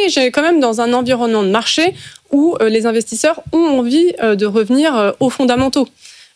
j'ai quand même dans un environnement de marché où les investisseurs ont envie de revenir aux fondamentaux.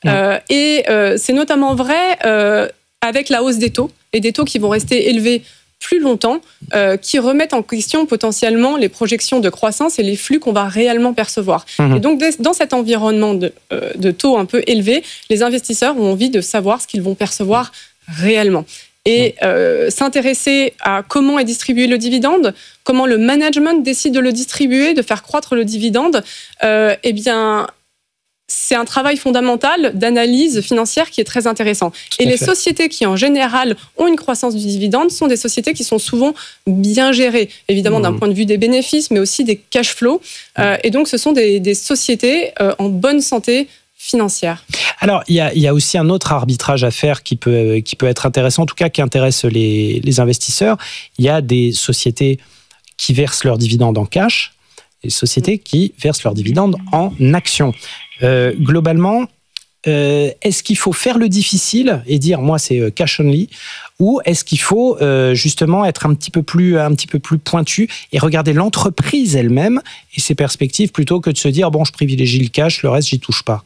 C'est notamment vrai avec la hausse des taux, et des taux qui vont rester élevés plus longtemps, qui remettent en question potentiellement les projections de croissance et les flux qu'on va réellement percevoir. Et donc, dans cet environnement de taux un peu élevés, les investisseurs ont envie de savoir ce qu'ils vont percevoir réellement. Et s'intéresser à comment est distribué le dividende, comment le management décide de le distribuer, de faire croître le dividende, eh bien, c'est un travail fondamental d'analyse financière qui est très intéressant. Et les sociétés qui, en général, ont une croissance du dividende sont des sociétés qui sont souvent bien gérées, évidemment d'un point de vue des bénéfices, mais aussi des cash flows. Et donc, ce sont des sociétés en bonne santé financière. Alors, il y a aussi un autre arbitrage à faire qui peut être intéressant, en tout cas qui intéresse les investisseurs. Il y a des sociétés qui versent leurs dividendes en cash, et des sociétés qui versent leurs dividendes en actions. Globalement, est-ce qu'il faut faire le difficile et dire moi c'est cash only, ou est-ce qu'il faut justement être un petit peu plus pointu et regarder l'entreprise elle-même et ses perspectives plutôt que de se dire bon je privilégie le cash, le reste j'y touche pas?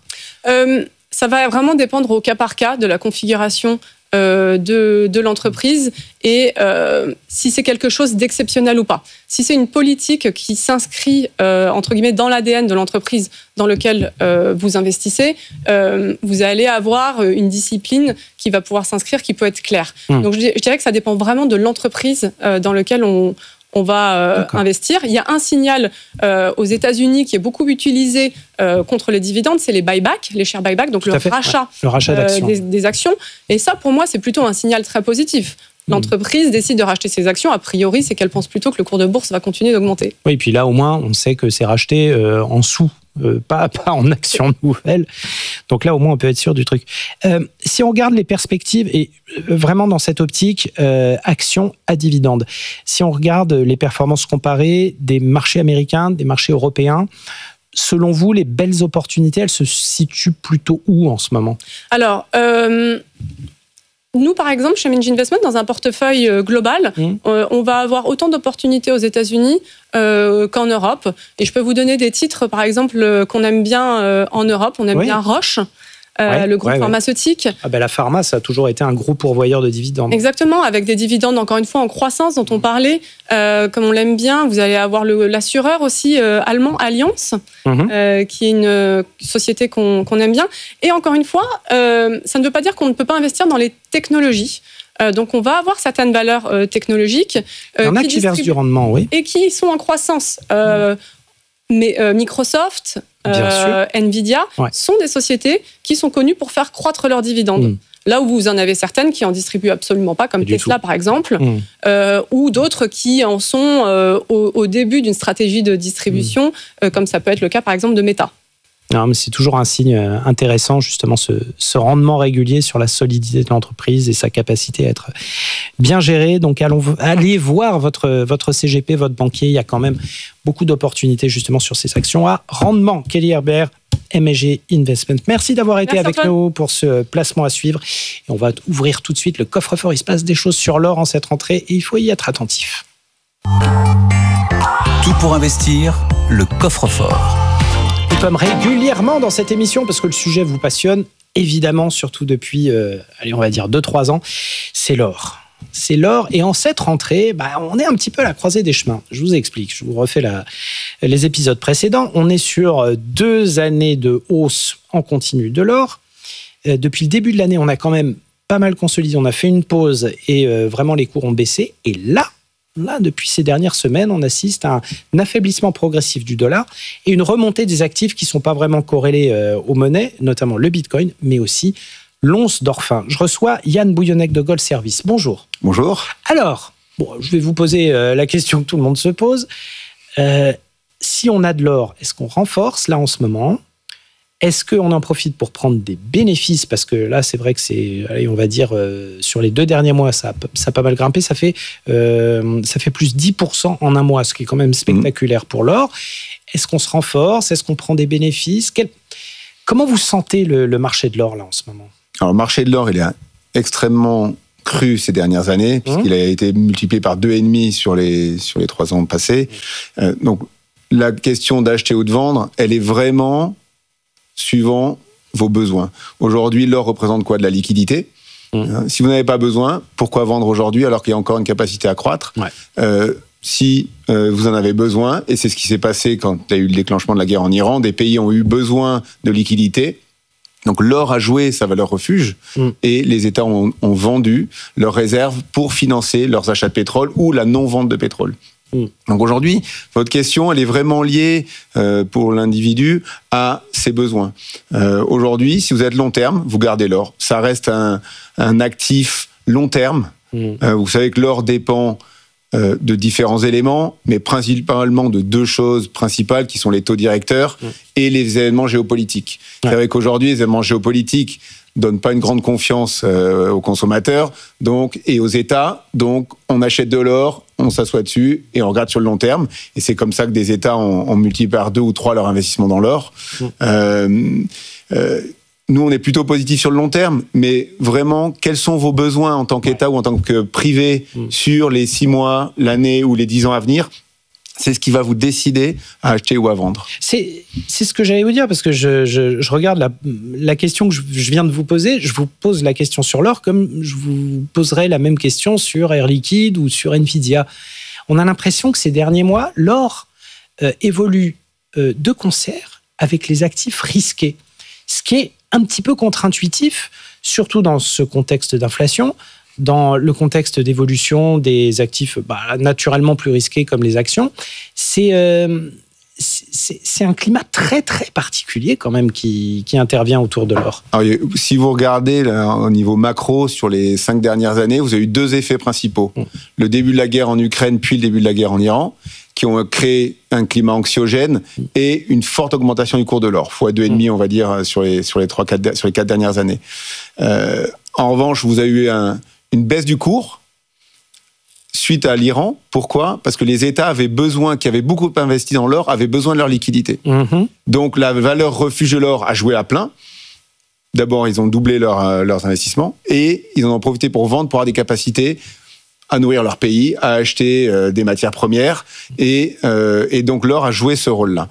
Ça va vraiment dépendre au cas par cas de la configuration de l'entreprise et si c'est quelque chose d'exceptionnel ou pas. Si c'est une politique qui s'inscrit entre guillemets dans l'ADN de l'entreprise dans lequel vous investissez, vous allez avoir une discipline qui va pouvoir s'inscrire, qui peut être claire. Donc je dirais que ça dépend vraiment de l'entreprise dans laquelle on va investir. Il y a un signal aux États-Unis qui est beaucoup utilisé contre les dividendes, c'est les buybacks, les share buybacks, donc le rachat d'actions. Des actions. Et ça, pour moi, c'est plutôt un signal très positif. L'entreprise décide de racheter ses actions. A priori, c'est qu'elle pense plutôt que le cours de bourse va continuer d'augmenter. Oui, et puis là, au moins, on sait que c'est racheté en sous. Pas en actions nouvelles. Donc là, au moins, on peut être sûr du truc. Si on regarde les perspectives, et vraiment dans cette optique, actions à dividendes, si on regarde les performances comparées des marchés américains, des marchés européens, selon vous, les belles opportunités, elles se situent plutôt où en ce moment? Alors, nous, par exemple, chez Mingy Investment, dans un portefeuille global, on va avoir autant d'opportunités aux États-Unis qu'en Europe. Et je peux vous donner des titres, par exemple, qu'on aime bien en Europe. On aime bien Roche, le groupe pharmaceutique. Ah ben la pharma, ça a toujours été un gros pourvoyeur de dividendes. Exactement, avec des dividendes, encore une fois, en croissance dont on parlait. Comme on l'aime bien, vous allez avoir l'assureur aussi allemand, Allianz, qui est une société qu'on aime bien. Et encore une fois, ça ne veut pas dire qu'on ne peut pas investir dans les technologies. Donc, on va avoir certaines valeurs technologiques. Il y en a qui versent du rendement, oui. Et qui sont en croissance. Mais Microsoft, Nvidia sont des sociétés qui sont connues pour faire croître leurs dividendes. Là où vous en avez certaines qui en distribuent absolument pas, comme Tesla par exemple, ou d'autres qui en sont au début d'une stratégie de distribution, comme ça peut être le cas par exemple de Meta. Non, mais c'est toujours un signe intéressant, justement, ce rendement régulier sur la solidité de l'entreprise et sa capacité à être bien gérée. Donc, allez voir votre CGP, votre banquier. Il y a quand même beaucoup d'opportunités, justement, sur ces actions à rendement. Kelly Herbert, MG Investment. Merci d'avoir été avec nous pour ce placement à suivre. Et on va ouvrir tout de suite le coffre-fort. Il se passe des choses sur l'or en cette rentrée et il faut y être attentif. Tout pour investir, le coffre-fort. Comme régulièrement dans cette émission, parce que le sujet vous passionne, évidemment, surtout depuis, on va dire 2-3 ans, c'est l'or. C'est l'or, et en cette rentrée, on est un petit peu à la croisée des chemins. Je vous explique, je vous refais les épisodes précédents. On est sur 2 années de hausse en continu de l'or. Depuis le début de l'année, on a quand même pas mal consolidé, on a fait une pause, et vraiment les cours ont baissé. Et là, depuis ces dernières semaines, on assiste à un affaiblissement progressif du dollar et une remontée des actifs qui ne sont pas vraiment corrélés aux monnaies, notamment le Bitcoin, mais aussi l'once d'or fin. Je reçois Yann Bouillonnec de Gold Service. Bonjour. Bonjour. Alors, je vais vous poser la question que tout le monde se pose. Si on a de l'or, est-ce qu'on renforce là en ce moment ? Est-ce qu'on en profite pour prendre des bénéfices ? Parce que là, c'est vrai que c'est, on va dire, sur les 2 derniers mois, ça a pas mal grimpé. Ça fait plus 10% en un mois, ce qui est quand même spectaculaire pour l'or. Est-ce qu'on se renforce ? Est-ce qu'on prend des bénéfices ? Comment vous sentez le marché de l'or là en ce moment ? Alors, le marché de l'or, il est extrêmement crû ces dernières années, puisqu'il a été multiplié par 2,5 sur les 3 ans passés. Donc, la question d'acheter ou de vendre, elle est vraiment suivant vos besoins. Aujourd'hui, l'or représente quoi? De la liquidité. Si vous n'avez pas besoin, pourquoi vendre aujourd'hui alors qu'il y a encore une capacité à croître? Si vous en avez besoin, et c'est ce qui s'est passé quand il y a eu le déclenchement de la guerre en Iran, des pays ont eu besoin de liquidité. Donc l'or a joué sa valeur refuge et les États ont vendu leurs réserves pour financer leurs achats de pétrole ou la non-vente de pétrole. Donc aujourd'hui, votre question, elle est vraiment liée pour l'individu à ses besoins. Aujourd'hui, si vous êtes long terme, vous gardez l'or. Ça reste un actif long terme. Vous savez que l'or dépend de différents éléments, mais principalement de 2 choses principales qui sont les taux directeurs et les événements géopolitiques. C'est vrai qu'aujourd'hui, les événements géopolitiques donnent pas une grande confiance aux consommateurs et aux États. Donc, on achète de l'or, on s'assoit dessus et on regarde sur le long terme. Et c'est comme ça que des États ont multiplié par 2 ou 3 leur investissement dans l'or. Nous, on est plutôt positif sur le long terme, mais vraiment, quels sont vos besoins en tant qu'État ou en tant que privé sur les 6 mois, l'année ou les 10 ans à venir? C'est ce qui va vous décider à acheter ou à vendre. C'est ce que j'allais vous dire, parce que je regarde la question que je viens de vous poser. Je vous pose la question sur l'or comme je vous poserais la même question sur Air Liquide ou sur Nvidia. On a l'impression que ces derniers mois, l'or évolue de concert avec les actifs risqués. Ce qui est un petit peu contre-intuitif, surtout dans ce contexte d'inflation, dans le contexte d'évolution des actifs naturellement plus risqués comme les actions. C'est un climat très, très particulier quand même qui intervient autour de l'or. Alors, si vous regardez là, au niveau macro sur les 5 dernières années, vous avez eu 2 effets principaux. Le début de la guerre en Ukraine, puis le début de la guerre en Iran, qui ont créé un climat anxiogène et une forte augmentation du cours de l'or, fois 2,5 on va dire sur les 4 dernières années. En revanche, vous avez eu une baisse du cours suite à l'Iran. Pourquoi? Parce que les États qui avaient beaucoup investi dans l'or, avaient besoin de leur liquidité. Donc la valeur refuge de l'or a joué à plein. D'abord, ils ont doublé leurs investissements et ils en ont profité pour vendre, pour avoir des capacités à nourrir leur pays, à acheter des matières premières. Et donc l'or a joué ce rôle-là.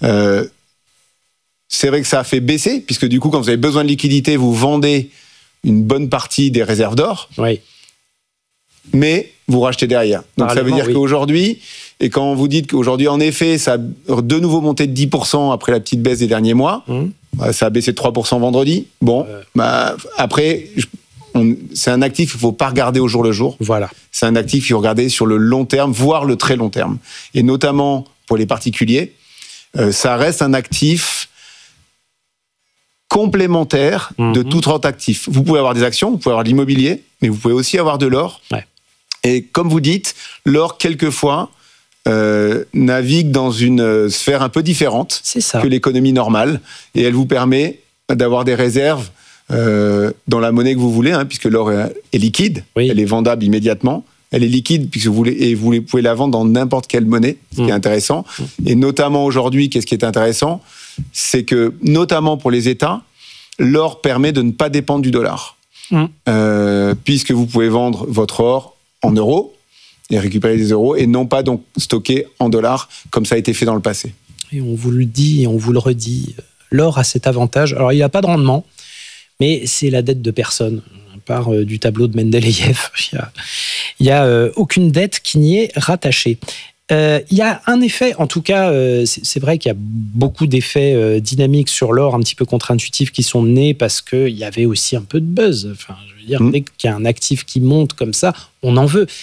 C'est vrai que ça a fait baisser, puisque du coup, quand vous avez besoin de liquidité, vous vendez une bonne partie des réserves d'or. Oui. Mais vous rachetez derrière. Donc ça veut dire qu'aujourd'hui, et quand vous dites qu'aujourd'hui, en effet, ça a de nouveau monté de 10% après la petite baisse des derniers mois, ça a baissé de 3% vendredi. Bon, après, c'est un actif qu'il ne faut pas regarder au jour le jour. Voilà. C'est un actif qu'il faut regarder sur le long terme, voire le très long terme. Et notamment pour les particuliers, ça reste un actif complémentaire de tout autre actif. Vous pouvez avoir des actions, vous pouvez avoir de l'immobilier, mais vous pouvez aussi avoir de l'or. Ouais. Et comme vous dites, l'or, quelquefois, navigue dans une sphère un peu différente que l'économie normale. Et elle vous permet d'avoir des réserves dans la monnaie que vous voulez, puisque l'or est liquide, elle est vendable immédiatement. Elle est liquide, puisque vous pouvez la vendre dans n'importe quelle monnaie, ce qui est intéressant. Et notamment aujourd'hui, qu'est-ce qui est intéressant ? C'est que, notamment pour les États, l'or permet de ne pas dépendre du dollar. Puisque vous pouvez vendre votre or en euros et récupérer des euros, et non pas donc stocker en dollars, comme ça a été fait dans le passé. Et on vous le dit et on vous le redit, l'or a cet avantage. Alors, il n'a pas de rendement, mais c'est la dette de personne. À part du tableau de Mendeleïev, il n'y a aucune dette qui n'y est rattachée. Il y a un effet, en tout cas, c'est vrai qu'il y a beaucoup d'effets dynamiques sur l'or, un petit peu contre-intuitifs, qui sont nés parce qu'il y avait aussi un peu de buzz. Enfin, je veux dire, dès qu'il y a un actif qui monte comme ça, on en veut.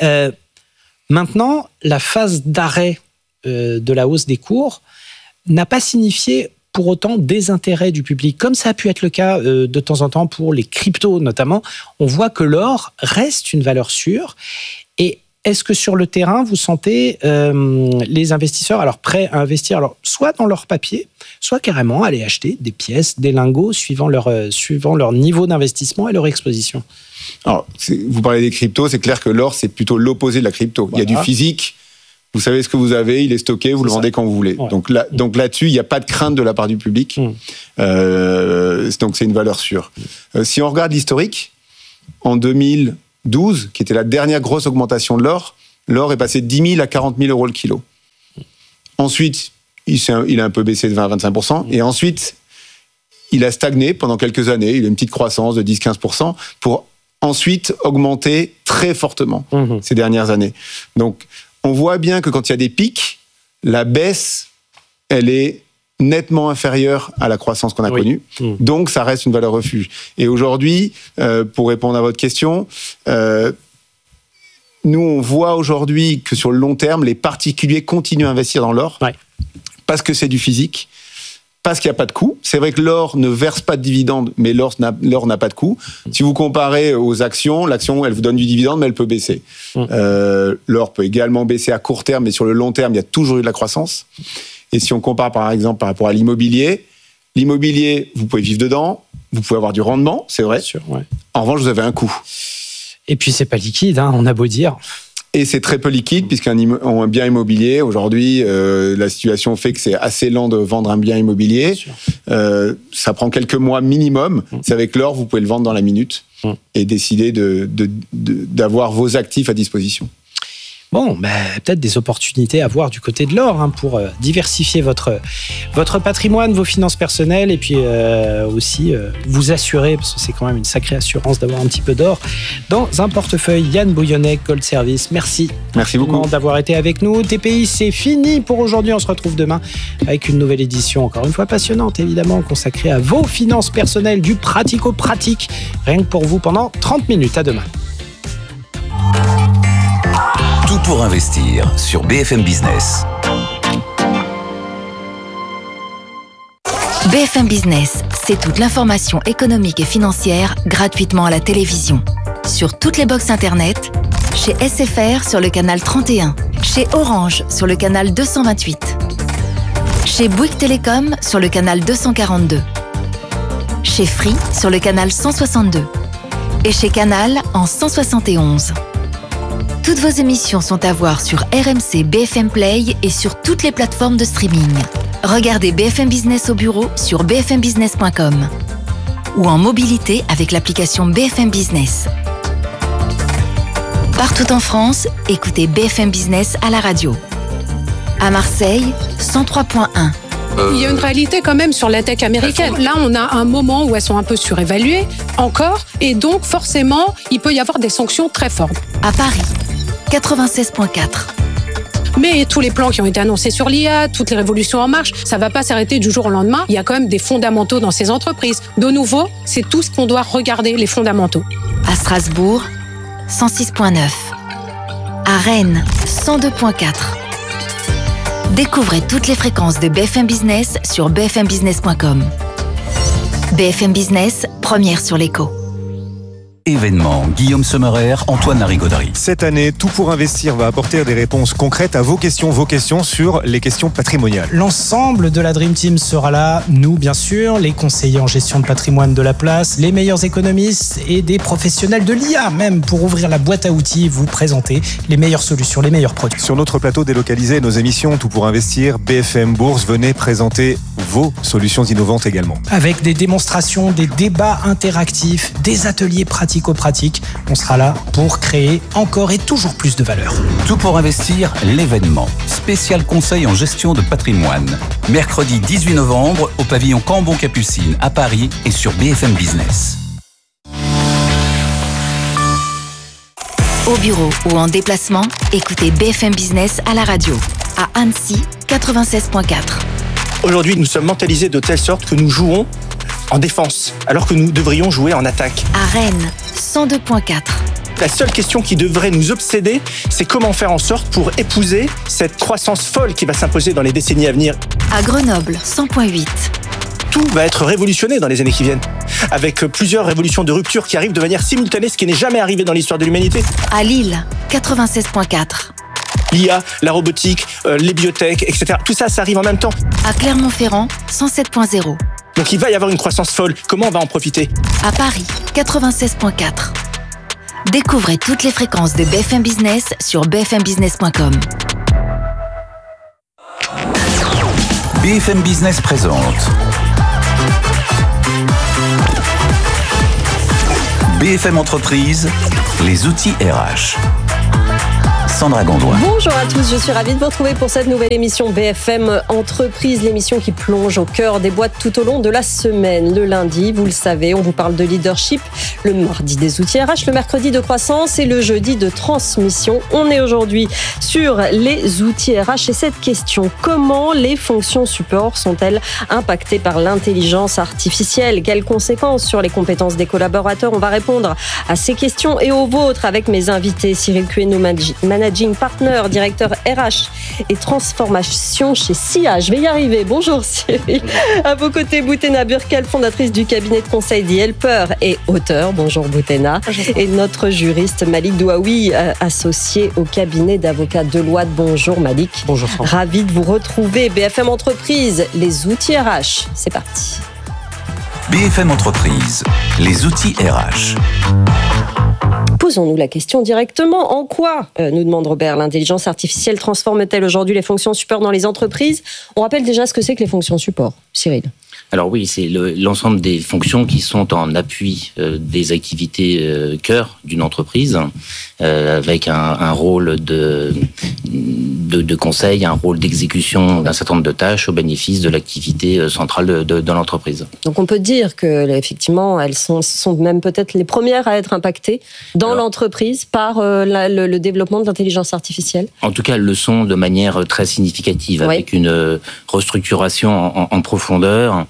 Maintenant, la phase d'arrêt de la hausse des cours n'a pas signifié pour autant désintérêt du public, comme ça a pu être le cas de temps en temps pour les cryptos notamment. On voit que l'or reste une valeur sûre. Et est-ce que sur le terrain, vous sentez les investisseurs prêts à investir, soit dans leur papier, soit carrément aller acheter des pièces, des lingots, suivant leur niveau d'investissement et leur exposition? Alors, vous parlez des cryptos, c'est clair que l'or, c'est plutôt l'opposé de la crypto. Voilà. Il y a du physique, vous savez ce que vous avez, il est stocké, vous le vendez quand vous voulez. Ouais. Donc là-dessus, il n'y a pas de crainte de la part du public. Donc c'est une valeur sûre. Si on regarde l'historique, en 2000, 2012, qui était la dernière grosse augmentation de l'or, l'or est passé de 10 000 à 40 000 euros le kilo. Ensuite, il a un peu baissé de 20 à 25%. Et ensuite, il a stagné pendant quelques années. Il a une petite croissance de 10-15% pour ensuite augmenter très fortement ces dernières années. Donc, on voit bien que quand il y a des pics, la baisse, elle est nettement inférieure à la croissance qu'on a connue. Donc, ça reste une valeur refuge. Et aujourd'hui, pour répondre à votre question, nous, on voit aujourd'hui que sur le long terme, les particuliers continuent à investir dans l'or parce que c'est du physique, parce qu'il n'y a pas de coût. C'est vrai que l'or ne verse pas de dividendes, mais l'or n'a pas de coût. Si vous comparez aux actions, l'action, elle vous donne du dividende, mais elle peut baisser. L'or peut également baisser à court terme, mais sur le long terme, il y a toujours eu de la croissance. Et si on compare, par exemple, par rapport à l'immobilier, vous pouvez vivre dedans, vous pouvez avoir du rendement, c'est vrai. Sûr, En revanche, vous avez un coût. Et puis, c'est pas liquide, on a beau dire. Et c'est très peu liquide, puisqu'un bien immobilier, aujourd'hui, la situation fait que c'est assez lent de vendre un bien immobilier. Ça prend quelques mois minimum. C'est avec l'or, vous pouvez le vendre dans la minute et décider d'avoir vos actifs à disposition. Bon, peut-être des opportunités à voir du côté de l'or pour diversifier votre patrimoine, vos finances personnelles et puis aussi vous assurer, parce que c'est quand même une sacrée assurance d'avoir un petit peu d'or dans un portefeuille. Yann Bouillonnet, Gold Service, merci. Merci beaucoup d'avoir été avec nous. TPI, c'est fini pour aujourd'hui. On se retrouve demain avec une nouvelle édition, encore une fois passionnante évidemment, consacrée à vos finances personnelles, du pratico-pratique, rien que pour vous pendant 30 minutes. À demain. Tout pour investir sur BFM Business. BFM Business, c'est toute l'information économique et financière gratuitement à la télévision. Sur toutes les box internet, chez SFR sur le canal 31, chez Orange sur le canal 228, chez Bouygues Télécom sur le canal 242, chez Free sur le canal 162 et chez Canal en 171. Toutes vos émissions sont à voir sur RMC BFM Play et sur toutes les plateformes de streaming. Regardez BFM Business au bureau sur bfmbusiness.com ou en mobilité avec l'application BFM Business. Partout en France, écoutez BFM Business à la radio. À Marseille, 103.1. Il y a une réalité quand même sur la tech américaine. Là, on a un moment où elles sont un peu surévaluées, encore, et donc forcément, il peut y avoir des sanctions très fortes. À Paris, 96.4. Mais tous les plans qui ont été annoncés sur l'IA, toutes les révolutions en marche, ça ne va pas s'arrêter du jour au lendemain. Il y a quand même des fondamentaux dans ces entreprises. De nouveau, c'est tout ce qu'on doit regarder, les fondamentaux. À Strasbourg, 106.9. À Rennes, 102.4. Découvrez toutes les fréquences de BFM Business sur bfmbusiness.com. BFM Business, première sur l'écho. Événement, Guillaume Sommerer, Antoine Larigauderie. Cette année, Tout pour investir va apporter des réponses concrètes à vos questions sur les questions patrimoniales. L'ensemble de la Dream Team sera là, nous bien sûr, les conseillers en gestion de patrimoine de la place, les meilleurs économistes et des professionnels de l'IA même pour ouvrir la boîte à outils, vous présenter les meilleures solutions, les meilleurs produits. Sur notre plateau délocalisé, nos émissions Tout pour investir, BFM Bourse, venez présenter vos solutions innovantes également. Avec des démonstrations, des débats interactifs, des ateliers pratico-pratiques, on sera là pour créer encore et toujours plus de valeur. Tout pour investir, l'événement. Spécial conseil en gestion de patrimoine. Mercredi 18 novembre au pavillon Cambon-Capucine à Paris et sur BFM Business. Au bureau ou en déplacement, écoutez BFM Business à la radio. À Annecy, 96.4. Aujourd'hui, nous sommes mentalisés de telle sorte que nous jouons en défense, alors que nous devrions jouer en attaque. À Rennes, 102.4. La seule question qui devrait nous obséder, c'est comment faire en sorte pour épouser cette croissance folle qui va s'imposer dans les décennies à venir. À Grenoble, 100.8. Tout va être révolutionné dans les années qui viennent, avec plusieurs révolutions de rupture qui arrivent de manière simultanée, ce qui n'est jamais arrivé dans l'histoire de l'humanité. À Lille, 96.4. L'IA, la robotique, les biotech, etc. Tout ça, ça arrive en même temps. À Clermont-Ferrand, 107.0. Donc il va y avoir une croissance folle. Comment on va en profiter ? À Paris, 96.4. Découvrez toutes les fréquences de BFM Business sur bfmbusiness.com. BFM Business présente BFM Entreprise, les outils RH. Sandra Gondouin. Bonjour à tous, je suis ravie de vous retrouver pour cette nouvelle émission BFM Entreprise, l'émission qui plonge au cœur des boîtes tout au long de la semaine. Le lundi, vous le savez, on vous parle de leadership, le mardi des outils RH, le mercredi de croissance et le jeudi de transmission. On est aujourd'hui sur les outils RH et cette question, comment les fonctions support sont-elles impactées par l'intelligence artificielle? Quelles conséquences sur les compétences des collaborateurs? On va répondre à ces questions et aux vôtres avec mes invités. Cyril Cueno, Managing Partner, directeur RH et transformation chez SIA. Je vais y arriver. Bonjour Cyril. À vos côtés, Boutena Burkel, fondatrice du cabinet de conseil The Helper et auteur. Bonjour Boutena. Et notre juriste Malik Douaoui, associé au cabinet d'avocats Deloitte. Bonjour Malik. Bonjour Sandra. Ravi de vous retrouver. BFM Entreprise, les outils RH. C'est parti. BFM Entreprise, les outils RH. Posons-nous la question directement. En quoi, nous demande Robert, l'intelligence artificielle transforme-t-elle aujourd'hui les fonctions support dans les entreprises? On rappelle déjà ce que c'est que les fonctions support. Cyril. Alors oui, c'est l'ensemble des fonctions qui sont en appui des activités cœur d'une entreprise, avec un rôle de conseil, un rôle d'exécution d'un certain nombre de tâches au bénéfice de l'activité centrale de l'entreprise. Donc on peut dire que effectivement, elles sont même peut-être les premières à être impactées dans l'entreprise par le développement de l'intelligence artificielle. En tout cas, elles le sont de manière très significative, avec une restructuration en profondeur.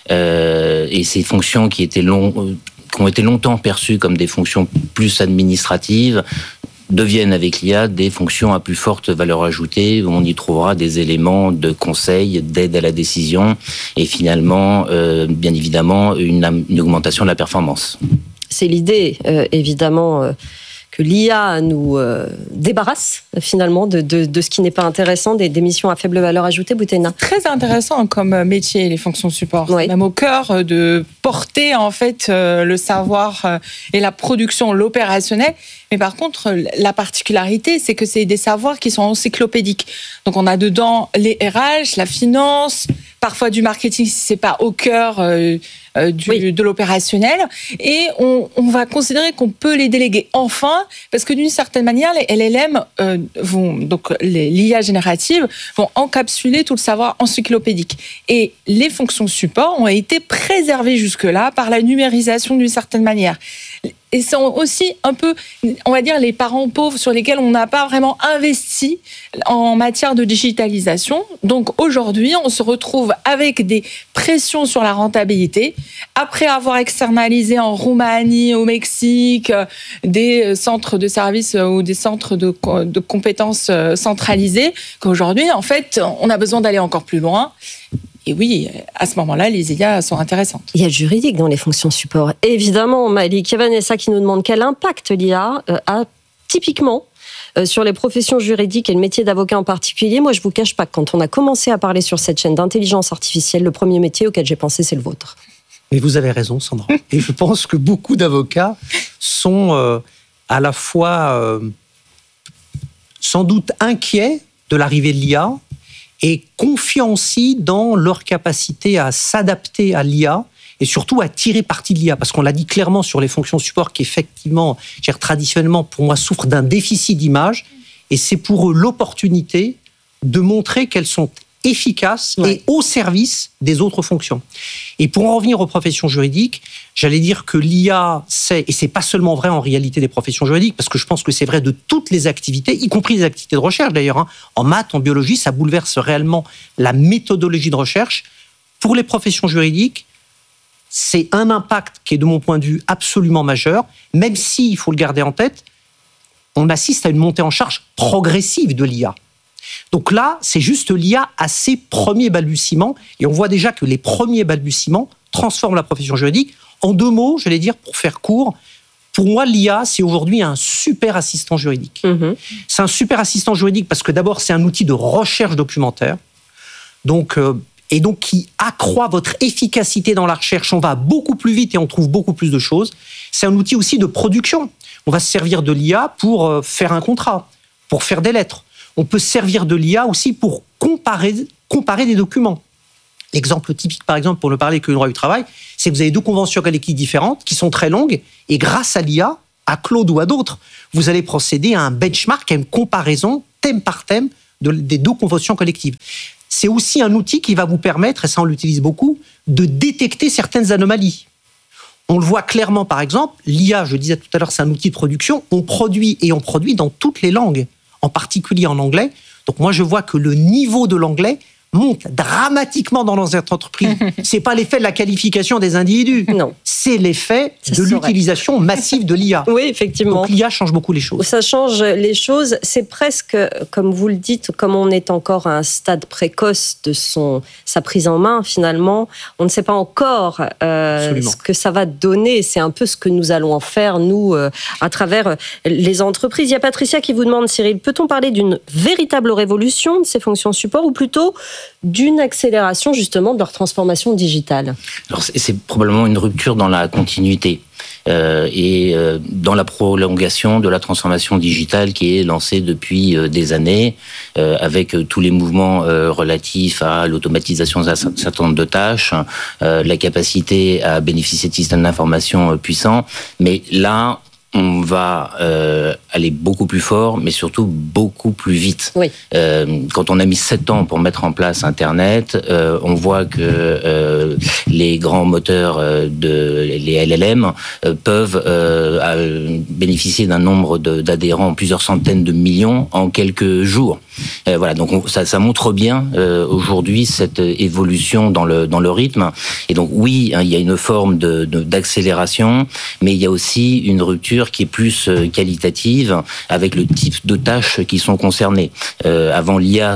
Et ces fonctions qui ont été longtemps perçues comme des fonctions plus administratives deviennent avec l'IA des fonctions à plus forte valeur ajoutée, où on y trouvera des éléments de conseil, d'aide à la décision et finalement, bien évidemment, une augmentation de la performance. C'est l'idée, évidemment, que l'IA nous débarrasse finalement de ce qui n'est pas intéressant, des missions à faible valeur ajoutée. Boutena. Très intéressant comme métier, les fonctions support. Oui. Même au cœur de porter en fait le savoir et la production, l'opérationnel. Mais par contre, la particularité, c'est que c'est des savoirs qui sont encyclopédiques. Donc on a dedans les RH, la finance, parfois du marketing si c'est pas au cœur de l'opérationnel, et on va considérer qu'on peut les déléguer enfin, parce que d'une certaine manière, les LLM l'IA générative vont encapsuler tout le savoir encyclopédique. Et les fonctions support ont été préservées jusque-là par la numérisation d'une certaine manière. Et sont aussi un peu, on va dire, les parents pauvres sur lesquels on n'a pas vraiment investi en matière de digitalisation. Donc aujourd'hui, on se retrouve avec des pressions sur la rentabilité. Après avoir externalisé en Roumanie, au Mexique, des centres de services ou des centres de compétences centralisés, qu'aujourd'hui, en fait, on a besoin d'aller encore plus loin. Et oui, à ce moment-là, les IA sont intéressantes. Il y a le juridique dans les fonctions support. Évidemment, Malik. Il y a Vanessa qui nous demande quel impact l'IA a typiquement sur les professions juridiques et le métier d'avocat en particulier. Moi, je ne vous cache pas que quand on a commencé à parler sur cette chaîne d'intelligence artificielle, le premier métier auquel j'ai pensé, c'est le vôtre. Mais vous avez raison, Sandra. Et je pense que beaucoup d'avocats sont à la fois sans doute inquiets de l'arrivée de l'IA et confiants aussi dans leur capacité à s'adapter à l'IA et surtout à tirer parti de l'IA. Parce qu'on l'a dit clairement sur les fonctions support qui, effectivement, traditionnellement, pour moi, souffrent d'un déficit d'image. Et c'est pour eux l'opportunité de montrer qu'elles sont efficaces et au service des autres fonctions. Et pour en revenir aux professions juridiques, j'allais dire que l'IA, et c'est pas seulement vrai en réalité des professions juridiques, parce que je pense que c'est vrai de toutes les activités, y compris les activités de recherche d'ailleurs. En maths, en biologie, ça bouleverse réellement la méthodologie de recherche. Pour les professions juridiques, c'est un impact qui est de mon point de vue absolument majeur, même si, il faut le garder en tête, on assiste à une montée en charge progressive de l'IA. Donc là, c'est juste l'IA à ses premiers balbutiements, et on voit déjà que les premiers balbutiements transforment la profession juridique. En 2 mots, j'allais dire, pour faire court, pour moi, l'IA, c'est aujourd'hui un super assistant juridique. Mmh. C'est un super assistant juridique parce que d'abord, c'est un outil de recherche documentaire, donc qui accroît votre efficacité dans la recherche. On va beaucoup plus vite et on trouve beaucoup plus de choses. C'est un outil aussi de production. On va se servir de l'IA pour faire un contrat, pour faire des lettres. On peut se servir de l'IA aussi pour comparer des documents. L'exemple typique, par exemple, pour ne parler que du droit du travail, c'est que vous avez 2 conventions collectives différentes qui sont très longues et grâce à l'IA, à Claude ou à d'autres, vous allez procéder à un benchmark, à une comparaison thème par thème des 2 conventions collectives. C'est aussi un outil qui va vous permettre, et ça on l'utilise beaucoup, de détecter certaines anomalies. On le voit clairement, par exemple, l'IA, je disais tout à l'heure, c'est un outil de production. On produit dans toutes les langues, en particulier en anglais. Donc moi, je vois que le niveau de l'anglais monte dramatiquement dans nos entreprises. C'est pas l'effet de la qualification des individus. Non. C'est l'effet de l'utilisation massive de l'IA. Oui, effectivement. Donc l'IA change beaucoup les choses. Ça change les choses. C'est presque, comme vous le dites, comme on est encore à un stade précoce de sa prise en main, finalement, on ne sait pas encore ce que ça va donner. C'est un peu ce que nous allons en faire, nous, à travers les entreprises. Il y a Patricia qui vous demande, Cyril, peut-on parler d'une véritable révolution de ces fonctions support ou plutôt d'une accélération justement de leur transformation digitale? Alors c'est probablement une rupture dans la continuité et dans la prolongation de la transformation digitale qui est lancée depuis des années avec tous les mouvements relatifs à l'automatisation d'un certain nombre de tâches, la capacité à bénéficier de systèmes d'information puissants. Mais là, on va aller beaucoup plus fort, mais surtout beaucoup plus vite. Oui. Quand on a mis 7 ans pour mettre en place Internet, on voit que les grands moteurs, les LLM, peuvent bénéficier d'un nombre d'adhérents, plusieurs centaines de millions en quelques jours. Voilà, donc ça montre bien aujourd'hui cette évolution dans le rythme. Et donc oui, il y a une forme d'accélération, mais il y a aussi une rupture qui est plus qualitative avec le type de tâches qui sont concernées. Avant l'IA,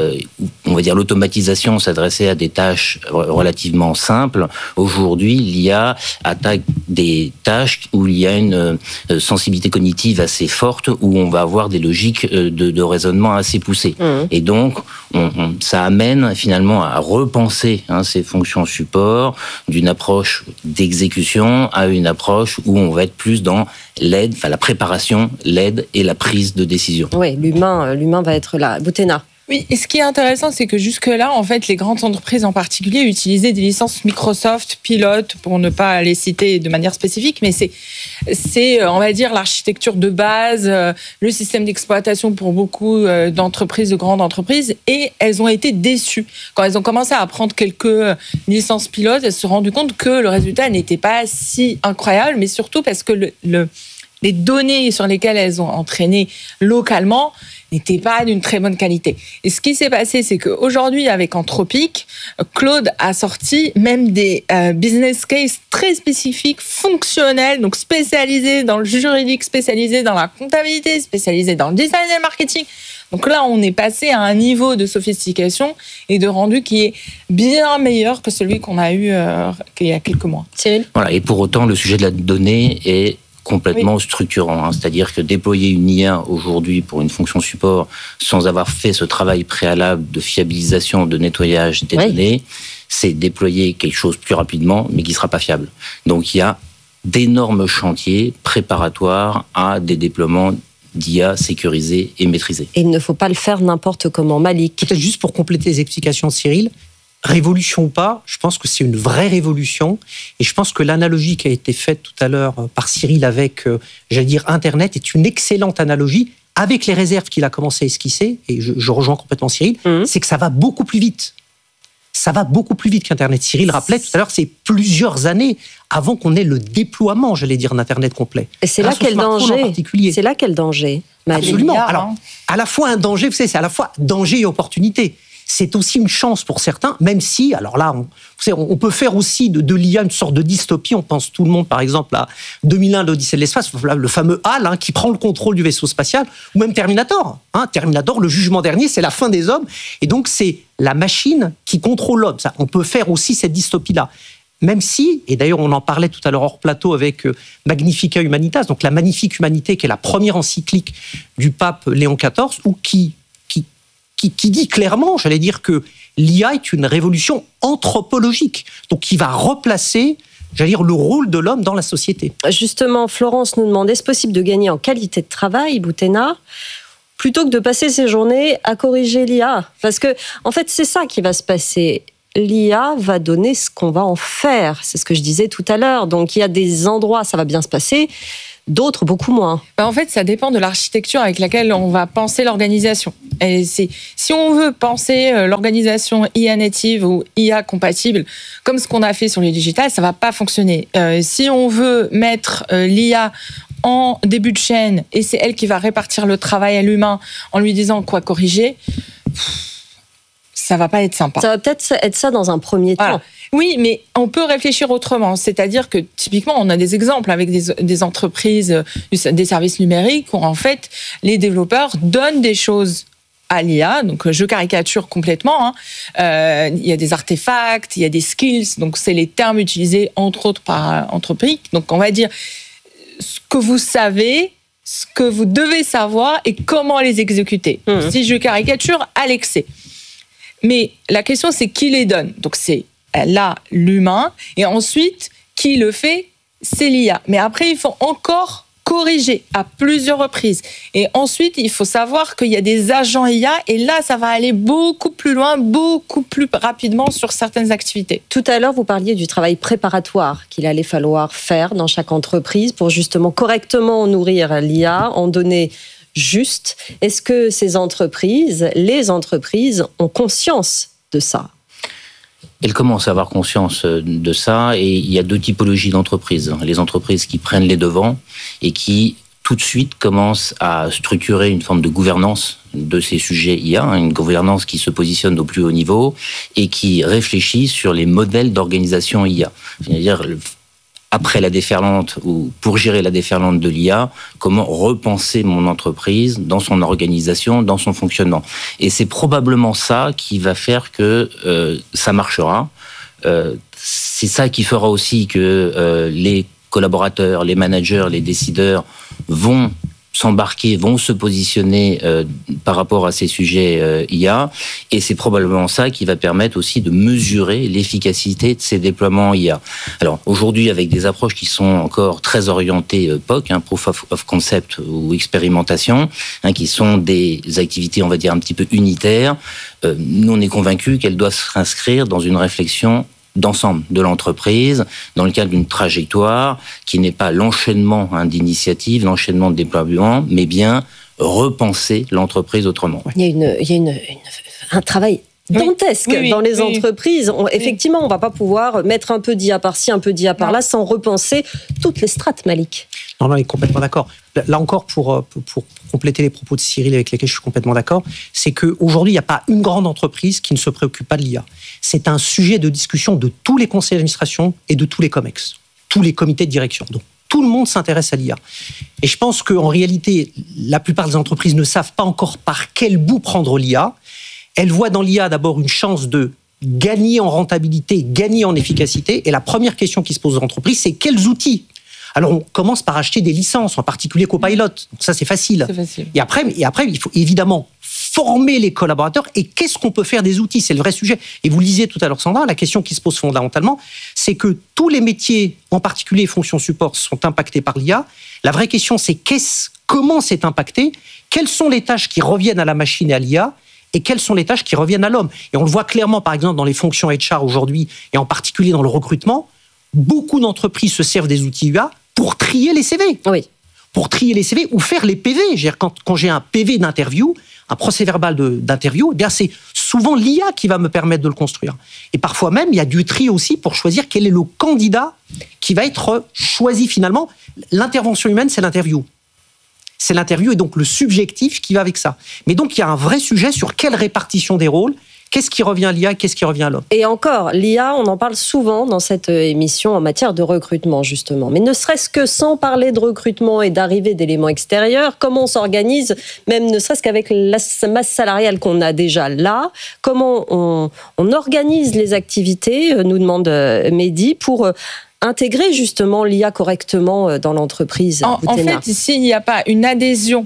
on va dire l'automatisation s'adressait à des tâches relativement simples. Aujourd'hui, l'IA attaque des tâches où il y a une sensibilité cognitive assez forte, où on va avoir des logiques de raisonnement assez poussées. Et donc, ça amène finalement à repenser ces fonctions support d'une approche d'exécution à une approche où on va être plus dans l'aide, enfin la préparation, l'aide et la prise de décision. Oui, l'humain va être là. Boutena. Oui, et ce qui est intéressant, c'est que jusque-là, en fait, les grandes entreprises en particulier utilisaient des licences Microsoft, Pilote, pour ne pas les citer de manière spécifique, mais c'est on va dire, l'architecture de base, le système d'exploitation pour beaucoup d'entreprises, de grandes entreprises, et elles ont été déçues. Quand elles ont commencé à prendre quelques licences Pilote, elles se sont rendues compte que le résultat n'était pas si incroyable, mais surtout parce que les données sur lesquelles elles ont entraîné localement n'étaient pas d'une très bonne qualité. Et ce qui s'est passé, c'est qu'aujourd'hui, avec Anthropic, Claude a sorti même des business cases très spécifiques, fonctionnels, donc spécialisés dans le juridique, spécialisés dans la comptabilité, spécialisés dans le design et le marketing. Donc là, on est passé à un niveau de sophistication et de rendu qui est bien meilleur que celui qu'on a eu il y a quelques mois. Cyril ? Voilà, et pour autant, le sujet de la donnée est complètement structurant. C'est-à-dire que déployer une IA aujourd'hui pour une fonction support sans avoir fait ce travail préalable de fiabilisation, de nettoyage des données, c'est déployer quelque chose plus rapidement, mais qui ne sera pas fiable. Donc il y a d'énormes chantiers préparatoires à des déploiements d'IA sécurisés et maîtrisés. Et il ne faut pas le faire n'importe comment. Malik. Peut-être juste pour compléter les explications de Cyril, révolution ou pas, je pense que c'est une vraie révolution. Et je pense que l'analogie qui a été faite tout à l'heure par Cyril avec, j'allais dire, Internet est une excellente analogie, avec les réserves qu'il a commencé à esquisser, et je rejoins complètement Cyril, c'est que ça va beaucoup plus vite. Ça va beaucoup plus vite qu'Internet. Cyril rappelait tout à l'heure, c'est plusieurs années avant qu'on ait le déploiement, j'allais dire, d'Internet complet. Et c'est là quel danger. C'est là quel danger. Absolument. Alors, à la fois un danger, vous savez, c'est à la fois danger et opportunité. C'est aussi une chance pour certains, même si, alors là, on peut faire aussi de l'IA une sorte de dystopie. On pense tout le monde, par exemple, à 2001, l'Odyssée de l'espace, le fameux HAL qui prend le contrôle du vaisseau spatial, ou même Terminator. Terminator, le jugement dernier, c'est la fin des hommes. Et donc, c'est la machine qui contrôle l'homme. Ça, on peut faire aussi cette dystopie-là. Même si, et d'ailleurs on en parlait tout à l'heure hors plateau avec Magnifica Humanitas, donc la Magnifique Humanité, qui est la première encyclique du pape Léon XIV, ou qui dit clairement, j'allais dire, que l'IA est une révolution anthropologique, donc qui va replacer, j'allais dire, le rôle de l'homme dans la société. Justement, Florence nous demande, est-ce possible de gagner en qualité de travail, Boutena, plutôt que de passer ses journées à corriger l'IA ? Parce que, en fait, c'est ça qui va se passer. L'IA va donner ce qu'on va en faire. C'est ce que je disais tout à l'heure. Donc, il y a des endroits, ça va bien se passer. d'autres beaucoup moins. En fait, ça dépend de l'architecture avec laquelle on va penser l'organisation. Et si on veut penser l'organisation IA native ou IA compatible, comme ce qu'on a fait sur le digital, ça va pas fonctionner. Si on veut mettre l'IA en début de chaîne et c'est elle qui va répartir le travail à l'humain en lui disant quoi corriger, ça va pas être sympa. Ça va peut-être être ça dans un premier temps. Oui, mais on peut réfléchir autrement. C'est-à-dire que, typiquement, on a des exemples avec des entreprises, des services numériques où, en fait, les développeurs donnent des choses à l'IA. Donc, je caricature complètement. Il y a des artefacts, il y a des skills. Donc, c'est les termes utilisés, entre autres, par entreprise. Donc, on va dire ce que vous savez, ce que vous devez savoir et comment les exécuter. Si je caricature à l'excès. Mais la question, c'est qui les donne. Donc, c'est là l'humain, et ensuite, qui le fait, c'est l'IA. Mais après, il faut encore corriger à plusieurs reprises. Et ensuite, il faut savoir qu'il y a des agents IA, et là, ça va aller beaucoup plus loin, beaucoup plus rapidement sur certaines activités. Tout à l'heure, vous parliez du travail préparatoire qu'il allait falloir faire dans chaque entreprise pour justement correctement nourrir l'IA, en donner juste. Est-ce que les entreprises ont conscience de ça ? Elles commencent à avoir conscience de ça, et il y a deux typologies d'entreprises. Les entreprises qui prennent les devants et qui, tout de suite, commencent à structurer une forme de gouvernance de ces sujets IA, une gouvernance qui se positionne au plus haut niveau et qui réfléchit sur les modèles d'organisation IA. C'est-à-dire, après la déferlante ou pour gérer la déferlante de l'IA, comment repenser mon entreprise dans son organisation, dans son fonctionnement. Et c'est probablement ça qui va faire que ça marchera. C'est ça qui fera aussi que les collaborateurs, les managers, les décideurs vont s'embarquer, vont se positionner par rapport à ces sujets IA, et c'est probablement ça qui va permettre aussi de mesurer l'efficacité de ces déploiements IA. Alors aujourd'hui, avec des approches qui sont encore très orientées POC, Proof of Concept ou expérimentation, qui sont des activités, on va dire, un petit peu unitaires, nous on est convaincus qu'elles doivent s'inscrire dans une réflexion d'ensemble de l'entreprise, dans le cadre d'une trajectoire qui n'est pas l'enchaînement d'initiatives, l'enchaînement de déploiements, mais bien repenser l'entreprise autrement. Il y a un travail dantesque dans les entreprises. Effectivement, on ne va pas pouvoir mettre un peu d'IA par-ci, un peu d'IA par-là, sans repenser toutes les strates, Malik. Non, on est complètement d'accord. Là encore, pour compléter les propos de Cyril avec lesquels je suis complètement d'accord, c'est qu'aujourd'hui, il n'y a pas une grande entreprise qui ne se préoccupe pas de l'IA. C'est un sujet de discussion de tous les conseils d'administration et de tous les COMEX, tous les comités de direction. Donc, tout le monde s'intéresse à l'IA. Et je pense qu'en réalité, la plupart des entreprises ne savent pas encore par quel bout prendre l'IA. Elles voient dans l'IA d'abord une chance de gagner en rentabilité, gagner en efficacité. Et la première question qui se pose aux entreprises, c'est quels outils ? Alors, on commence par acheter des licences, en particulier Copilot. Donc ça, c'est facile. Et après, il faut évidemment former les collaborateurs. Et qu'est-ce qu'on peut faire des outils ? C'est le vrai sujet. Et vous le disiez tout à l'heure, Sandra, la question qui se pose fondamentalement, c'est que tous les métiers, en particulier fonctions support, sont impactés par l'IA. La vraie question, c'est comment c'est impacté ? Quelles sont les tâches qui reviennent à la machine et à l'IA ? Et quelles sont les tâches qui reviennent à l'homme ? Et on le voit clairement, par exemple, dans les fonctions HR aujourd'hui, et en particulier dans le recrutement, beaucoup d'entreprises se servent des outils IA pour trier les CV. Oui. Pour trier les CV ou faire les PV. Quand j'ai un PV d'interview, un procès verbal d'interview, eh bien c'est souvent l'IA qui va me permettre de le construire. Et parfois même, il y a du tri aussi pour choisir quel est le candidat qui va être choisi finalement. L'intervention humaine, c'est l'interview. C'est l'interview et donc le subjectif qui va avec ça. Mais donc, il y a un vrai sujet sur quelle répartition des rôles, qu'est-ce qui revient à l'IA et qu'est-ce qui revient à l'homme. Et encore, l'IA, on en parle souvent dans cette émission en matière de recrutement, justement. Mais ne serait-ce que sans parler de recrutement et d'arrivée d'éléments extérieurs, comment on s'organise, même ne serait-ce qu'avec la masse salariale qu'on a déjà là, comment on organise les activités, nous demande Mehdi, pour intégrer justement l'IA correctement dans l'entreprise. En fait, s'il n'y a pas une adhésion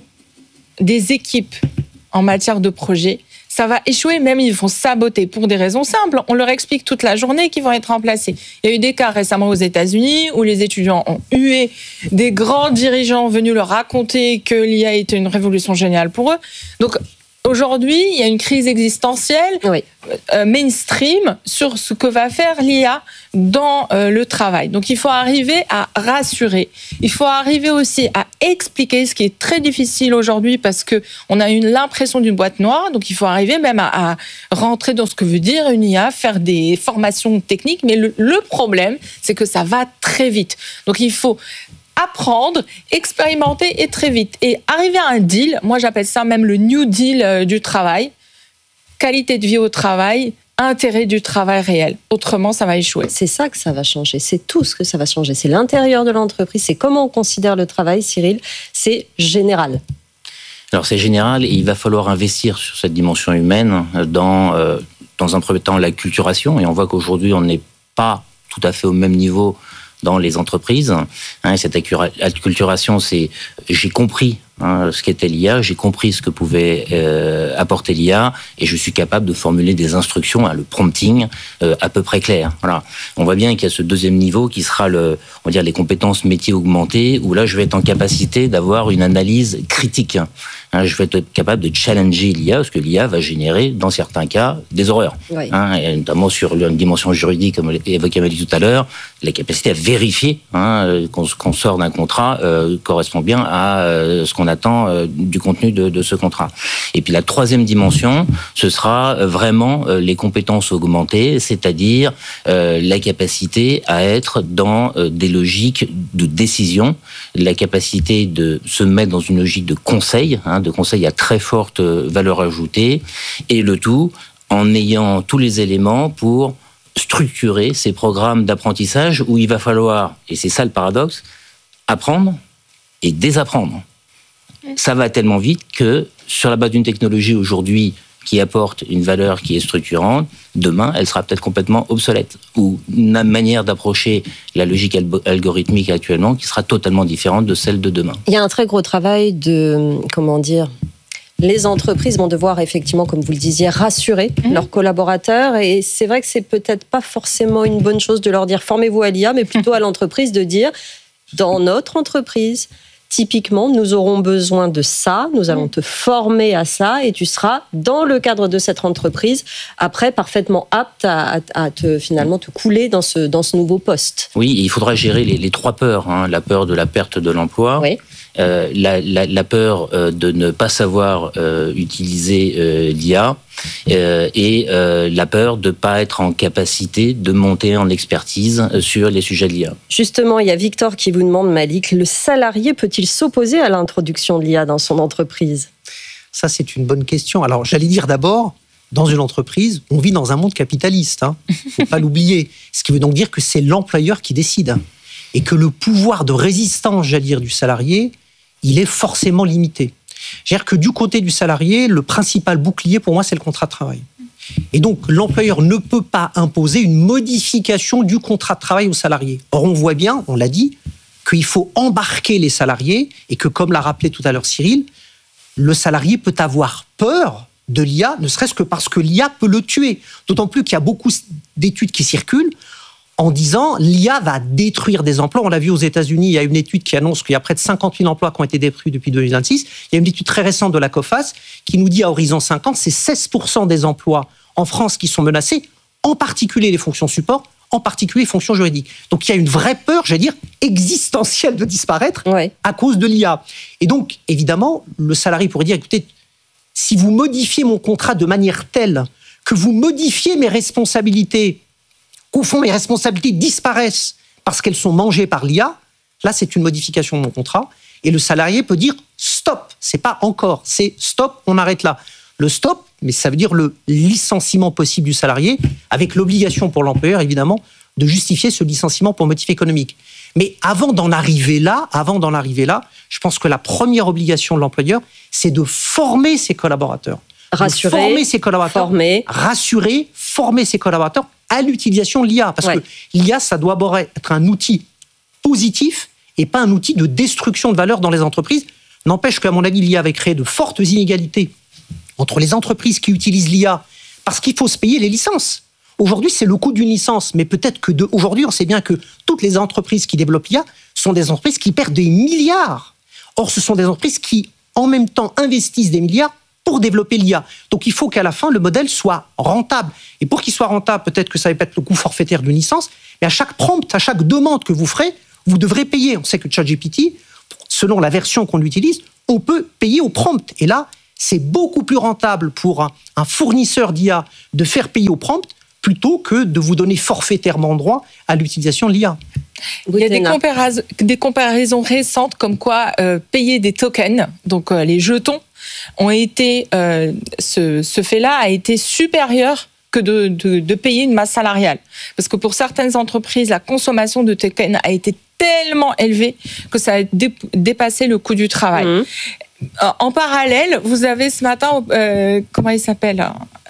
des équipes en matière de projet, ça va échouer, même ils vont saboter pour des raisons simples. On leur explique toute la journée qu'ils vont être remplacés. Il y a eu des cas récemment aux États-Unis où les étudiants ont hué des grands dirigeants venus leur raconter que l'IA était une révolution géniale pour eux. Donc, aujourd'hui, il y a une crise existentielle mainstream sur ce que va faire l'IA dans le travail. Donc, il faut arriver à rassurer. Il faut arriver aussi à expliquer, ce qui est très difficile aujourd'hui parce qu'on a l'impression d'une boîte noire. Donc, il faut arriver même à rentrer dans ce que veut dire une IA, faire des formations techniques. Mais le problème, c'est que ça va très vite. Donc, il faut apprendre, expérimenter et très vite. Et arriver à un deal, moi j'appelle ça même le New Deal du travail, qualité de vie au travail, intérêt du travail réel. Autrement, ça va échouer. C'est ça que ça va changer, c'est tout ce que ça va changer. C'est l'intérieur de l'entreprise, c'est comment on considère le travail, Cyril, c'est général. Alors c'est général et il va falloir investir sur cette dimension humaine dans un premier temps l'acculturation. Et on voit qu'aujourd'hui on n'est pas tout à fait au même niveau dans les entreprises. Cette acculturation, c'est j'ai compris ce qu'était l'IA, j'ai compris ce que pouvait apporter l'IA et je suis capable de formuler des instructions, le prompting, à peu près clair. Voilà. On voit bien qu'il y a ce deuxième niveau qui sera on va dire les compétences métiers augmentées, où là je vais être en capacité d'avoir une analyse critique. Je vais être capable de challenger l'IA, parce que l'IA va générer, dans certains cas, des horreurs. Oui. Et notamment sur une dimension juridique, comme évoqué Amélie tout à l'heure, la capacité à vérifier qu'on sort d'un contrat correspond bien à ce qu'on attend du contenu de ce contrat. Et puis la troisième dimension, ce sera vraiment les compétences augmentées, c'est-à-dire la capacité à être dans des logiques de décision, la capacité de se mettre dans une logique de conseil, de conseil à très forte valeur ajoutée, et le tout en ayant tous les éléments pour structurer ces programmes d'apprentissage où il va falloir, et c'est ça le paradoxe, apprendre et désapprendre. Ça va tellement vite que sur la base d'une technologie aujourd'hui qui apporte une valeur qui est structurante, demain, elle sera peut-être complètement obsolète. Ou une manière d'approcher la logique algorithmique actuellement qui sera totalement différente de celle de demain. Il y a un très gros travail de, les entreprises vont devoir effectivement, comme vous le disiez, rassurer leurs collaborateurs. Et c'est vrai que c'est peut-être pas forcément une bonne chose de leur dire formez-vous à l'IA, mais plutôt à l'entreprise de dire dans notre entreprise, typiquement, nous aurons besoin de ça, nous allons te former à ça et tu seras, dans le cadre de cette entreprise, après parfaitement apte à finalement te couler dans ce nouveau poste. Oui, il faudra gérer les trois peurs. La peur de la perte de l'emploi, oui. La peur de ne pas savoir utiliser l'IA et la peur de ne pas être en capacité de monter en expertise sur les sujets de l'IA. Justement, il y a Victor qui vous demande, Malik, le salarié peut-il s'opposer à l'introduction de l'IA dans son entreprise ? Ça, c'est une bonne question. Alors, j'allais dire d'abord, dans une entreprise, on vit dans un monde capitaliste. Il ne faut pas l'oublier. Ce qui veut donc dire que c'est l'employeur qui décide. Et que le pouvoir de résistance, j'allais dire, du salarié, il est forcément limité. C'est-à-dire que du côté du salarié, le principal bouclier, pour moi, c'est le contrat de travail. Et donc, l'employeur ne peut pas imposer une modification du contrat de travail au salarié. Or, on voit bien, on l'a dit, qu'il faut embarquer les salariés et que, comme l'a rappelé tout à l'heure Cyril, le salarié peut avoir peur de l'IA, ne serait-ce que parce que l'IA peut le tuer. D'autant plus qu'il y a beaucoup d'études qui circulent en disant l'IA va détruire des emplois. On l'a vu aux États-Unis, il y a une étude qui annonce qu'il y a près de 50 000 emplois qui ont été détruits depuis 2026. Il y a une étude très récente de la COFAS qui nous dit à horizon 50, c'est 16% des emplois en France qui sont menacés, en particulier les fonctions support, en particulier les fonctions juridiques. Donc il y a une vraie peur, j'allais dire, existentielle de disparaître à cause de l'IA. Et donc, évidemment, le salarié pourrait dire, écoutez, si vous modifiez mon contrat de manière telle que vous modifiez mes responsabilités, qu'au fond, mes responsabilités disparaissent parce qu'elles sont mangées par l'IA, là, c'est une modification de mon contrat. Et le salarié peut dire stop. C'est pas encore, c'est stop, on arrête là. Le stop, mais ça veut dire le licenciement possible du salarié, avec l'obligation pour l'employeur, évidemment, de justifier ce licenciement pour motif économique. Mais avant d'en arriver là, je pense que la première obligation de l'employeur, c'est de former ses collaborateurs. Rassurer ses collaborateurs à l'utilisation de l'IA. Parce que l'IA, ça doit d'abord être un outil positif et pas un outil de destruction de valeur dans les entreprises. N'empêche qu'à mon avis, l'IA va créer de fortes inégalités entre les entreprises qui utilisent l'IA parce qu'il faut se payer les licences. Aujourd'hui, c'est le coût d'une licence, mais peut-être que aujourd'hui, on sait bien que toutes les entreprises qui développent l'IA sont des entreprises qui perdent des milliards. Or, ce sont des entreprises qui, en même temps, investissent des milliards pour développer l'IA. Donc il faut qu'à la fin, le modèle soit rentable. Et pour qu'il soit rentable, peut-être que ça va pas être le coût forfaitaire d'une licence, mais à chaque prompt, à chaque demande que vous ferez, vous devrez payer. On sait que ChatGPT, selon la version qu'on utilise, on peut payer au prompt. Et là, c'est beaucoup plus rentable pour un fournisseur d'IA de faire payer au prompt plutôt que de vous donner forfaitairement droit à l'utilisation de l'IA. Il y a des comparaisons récentes comme quoi payer des tokens, donc les jetons, ont été, ce fait-là a été supérieur que de payer une masse salariale. Parce que pour certaines entreprises, la consommation de tokens a été tellement élevée que ça a dépassé le coût du travail. En parallèle, vous avez ce matin, comment il s'appelle,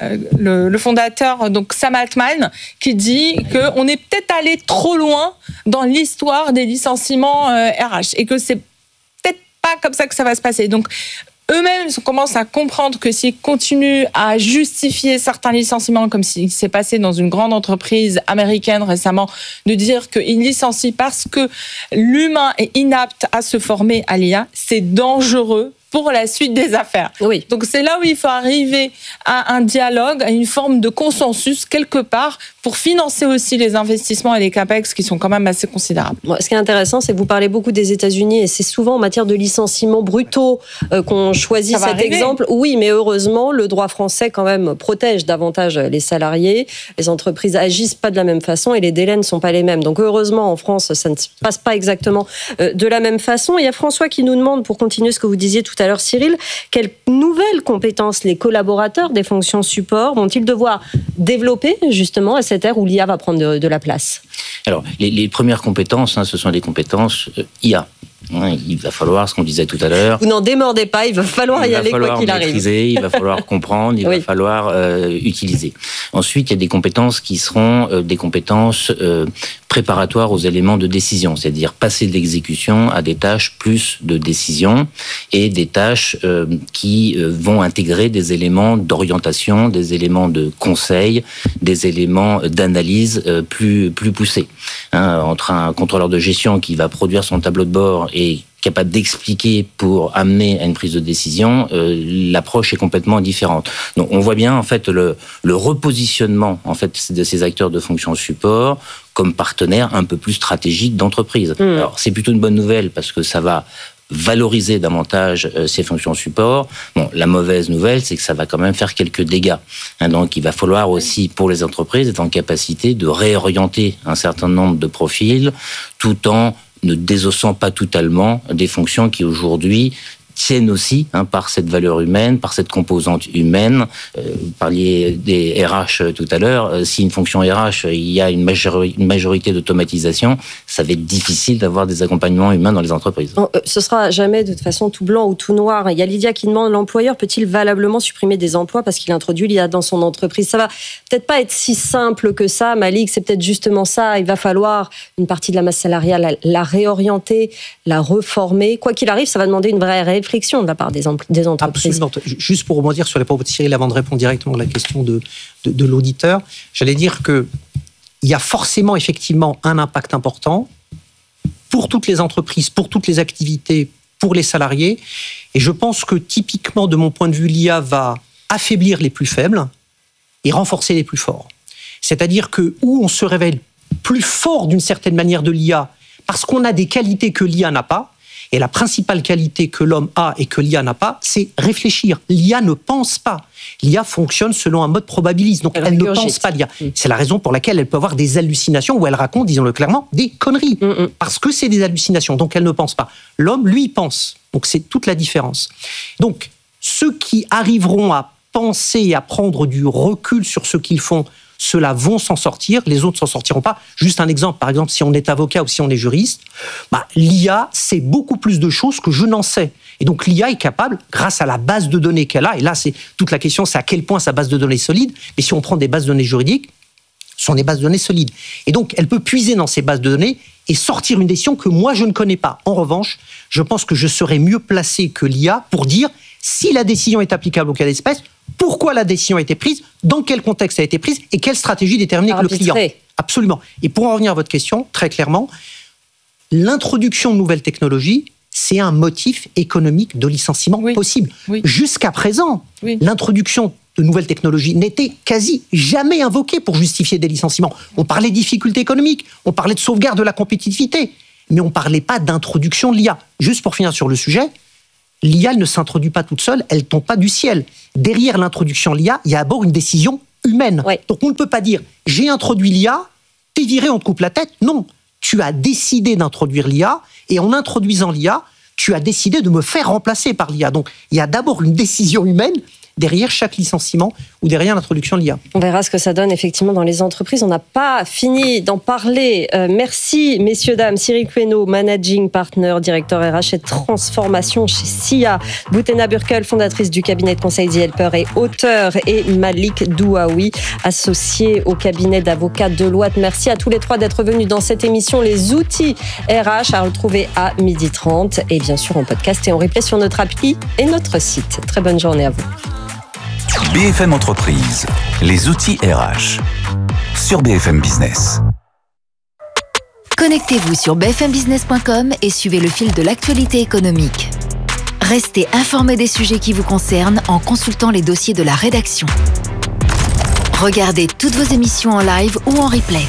le fondateur, donc Sam Altman, qui dit qu'on est peut-être allé trop loin dans l'histoire des licenciements RH et que c'est peut-être pas comme ça que ça va se passer. Donc, eux-mêmes commencent à comprendre que s'ils continuent à justifier certains licenciements, comme s'il s'est passé dans une grande entreprise américaine récemment, de dire qu'ils licencient parce que l'humain est inapte à se former à l'IA, c'est dangereux pour la suite des affaires. Oui. Donc c'est là où il faut arriver à un dialogue, à une forme de consensus quelque part pour financer aussi les investissements et les capex qui sont quand même assez considérables. Bon, ce qui est intéressant, c'est que vous parlez beaucoup des États-Unis et c'est souvent en matière de licenciements brutaux qu'on choisit cet exemple. Oui, mais heureusement, le droit français quand même protège davantage les salariés. Les entreprises agissent pas de la même façon et les délais ne sont pas les mêmes. Donc heureusement, en France, ça ne se passe pas exactement de la même façon. Il y a François qui nous demande, pour continuer ce que vous disiez tout à l'heure, Cyril, quelles nouvelles compétences les collaborateurs des fonctions support vont-ils devoir développer justement à cette ère où l'IA va prendre de la place? Alors, les premières compétences, ce sont des compétences IA. Il va falloir, ce qu'on disait tout à l'heure... Vous n'en démordez pas, il va falloir y aller quoi qu'il arrive. Il va falloir comprendre, il va falloir utiliser. Ensuite, il y a des compétences qui seront des compétences préparatoires aux éléments de décision, c'est-à-dire passer de l'exécution à des tâches plus de décision et des tâches qui vont intégrer des éléments d'orientation, des éléments de conseil, des éléments d'analyse plus poussés. Entre un contrôleur de gestion qui va produire son tableau de bord et capable d'expliquer pour amener à une prise de décision, l'approche est complètement différente. Donc, on voit bien en fait le repositionnement en fait de ces acteurs de fonction support comme partenaires un peu plus stratégiques d'entreprise. Alors, c'est plutôt une bonne nouvelle parce que ça va valoriser davantage ces fonctions support. Bon, la mauvaise nouvelle, c'est que ça va quand même faire quelques dégâts. Donc, il va falloir aussi, pour les entreprises, être en capacité de réorienter un certain nombre de profils tout en ne désossant pas totalement des fonctions qui aujourd'hui tiennent aussi par cette valeur humaine, par cette composante humaine. Vous parliez des RH tout à l'heure. Si une fonction RH, il y a une majorité d'automatisation, ça va être difficile d'avoir des accompagnements humains dans les entreprises. Bon, ce sera jamais de toute façon tout blanc ou tout noir. Il y a Lydia qui demande, l'employeur peut-il valablement supprimer des emplois parce qu'il introduit l'IA dans son entreprise? Ça va peut-être pas être si simple que ça, Malik, c'est peut-être justement ça. Il va falloir une partie de la masse salariale, la réorienter, la reformer. Quoi qu'il arrive, ça va demander une vraie réflexion de la part des entreprises. Absolument. Juste pour rebondir sur les propos de Cyril avant de répondre directement à la question de l'auditeur, j'allais dire qu'il y a forcément effectivement un impact important pour toutes les entreprises, pour toutes les activités, pour les salariés. Et je pense que typiquement, de mon point de vue, l'IA va affaiblir les plus faibles et renforcer les plus forts. C'est-à-dire que où on se révèle plus fort d'une certaine manière de l'IA parce qu'on a des qualités que l'IA n'a pas. Et la principale qualité que l'homme a et que l'IA n'a pas, c'est réfléchir. L'IA ne pense pas. L'IA fonctionne selon un mode probabiliste. Donc, elle ne pense pas l'IA. C'est la raison pour laquelle elle peut avoir des hallucinations où elle raconte, disons-le clairement, des conneries. Parce que c'est des hallucinations. Donc, elle ne pense pas. L'homme, lui, pense. Donc, c'est toute la différence. Donc, ceux qui arriveront à penser et à prendre du recul sur ce qu'ils font, ceux-là vont s'en sortir, les autres s'en sortiront pas. Juste un exemple, par exemple, si on est avocat ou si on est juriste, l'IA sait beaucoup plus de choses que je n'en sais. Et donc l'IA est capable, grâce à la base de données qu'elle a, et là c'est toute la question, c'est à quel point sa base de données est solide, mais si on prend des bases de données juridiques, ce sont des bases de données solides. Et donc elle peut puiser dans ces bases de données et sortir une décision que moi je ne connais pas. En revanche, je pense que je serais mieux placé que l'IA pour dire si la décision est applicable au cas d'espèce, pourquoi la décision a été prise, dans quel contexte elle a été prise et quelle stratégie déterminée avec le client. Absolument. Et pour en revenir à votre question, très clairement, l'introduction de nouvelles technologies, c'est un motif économique de licenciement possible. Jusqu'à présent, l'introduction de nouvelles technologies n'était quasi jamais invoquée pour justifier des licenciements. On parlait de difficultés économiques, on parlait de sauvegarde de la compétitivité, mais on ne parlait pas d'introduction de l'IA. Juste pour finir sur le sujet, l'IA ne s'introduit pas toute seule, elle ne tombe pas du ciel. Derrière l'introduction de l'IA, il y a d'abord une décision humaine. Donc on ne peut pas dire « j'ai introduit l'IA, t'es viré, on te coupe la tête ». Non, tu as décidé d'introduire l'IA, et en introduisant l'IA, tu as décidé de me faire remplacer par l'IA. Donc il y a d'abord une décision humaine derrière chaque licenciement ou derrière l'introduction de l'IA. On verra ce que ça donne effectivement dans les entreprises. On n'a pas fini d'en parler. Merci, messieurs, dames. Cyril Queneau, Managing Partner, directeur RH et transformation chez SIA. Boutena Burkel, fondatrice du cabinet de conseil The Helper et auteur. Et Malik Douaoui, associé au cabinet d'avocats Deloitte. Merci à tous les trois d'être venus dans cette émission. Les outils RH à retrouver à 12h30 et bien sûr en podcast et en replay sur notre appli et notre site. Très bonne journée à vous. BFM Entreprise, les outils RH, sur BFM Business. Connectez-vous sur bfmbusiness.com et suivez le fil de l'actualité économique. Restez informés des sujets qui vous concernent en consultant les dossiers de la rédaction. Regardez toutes vos émissions en live ou en replay.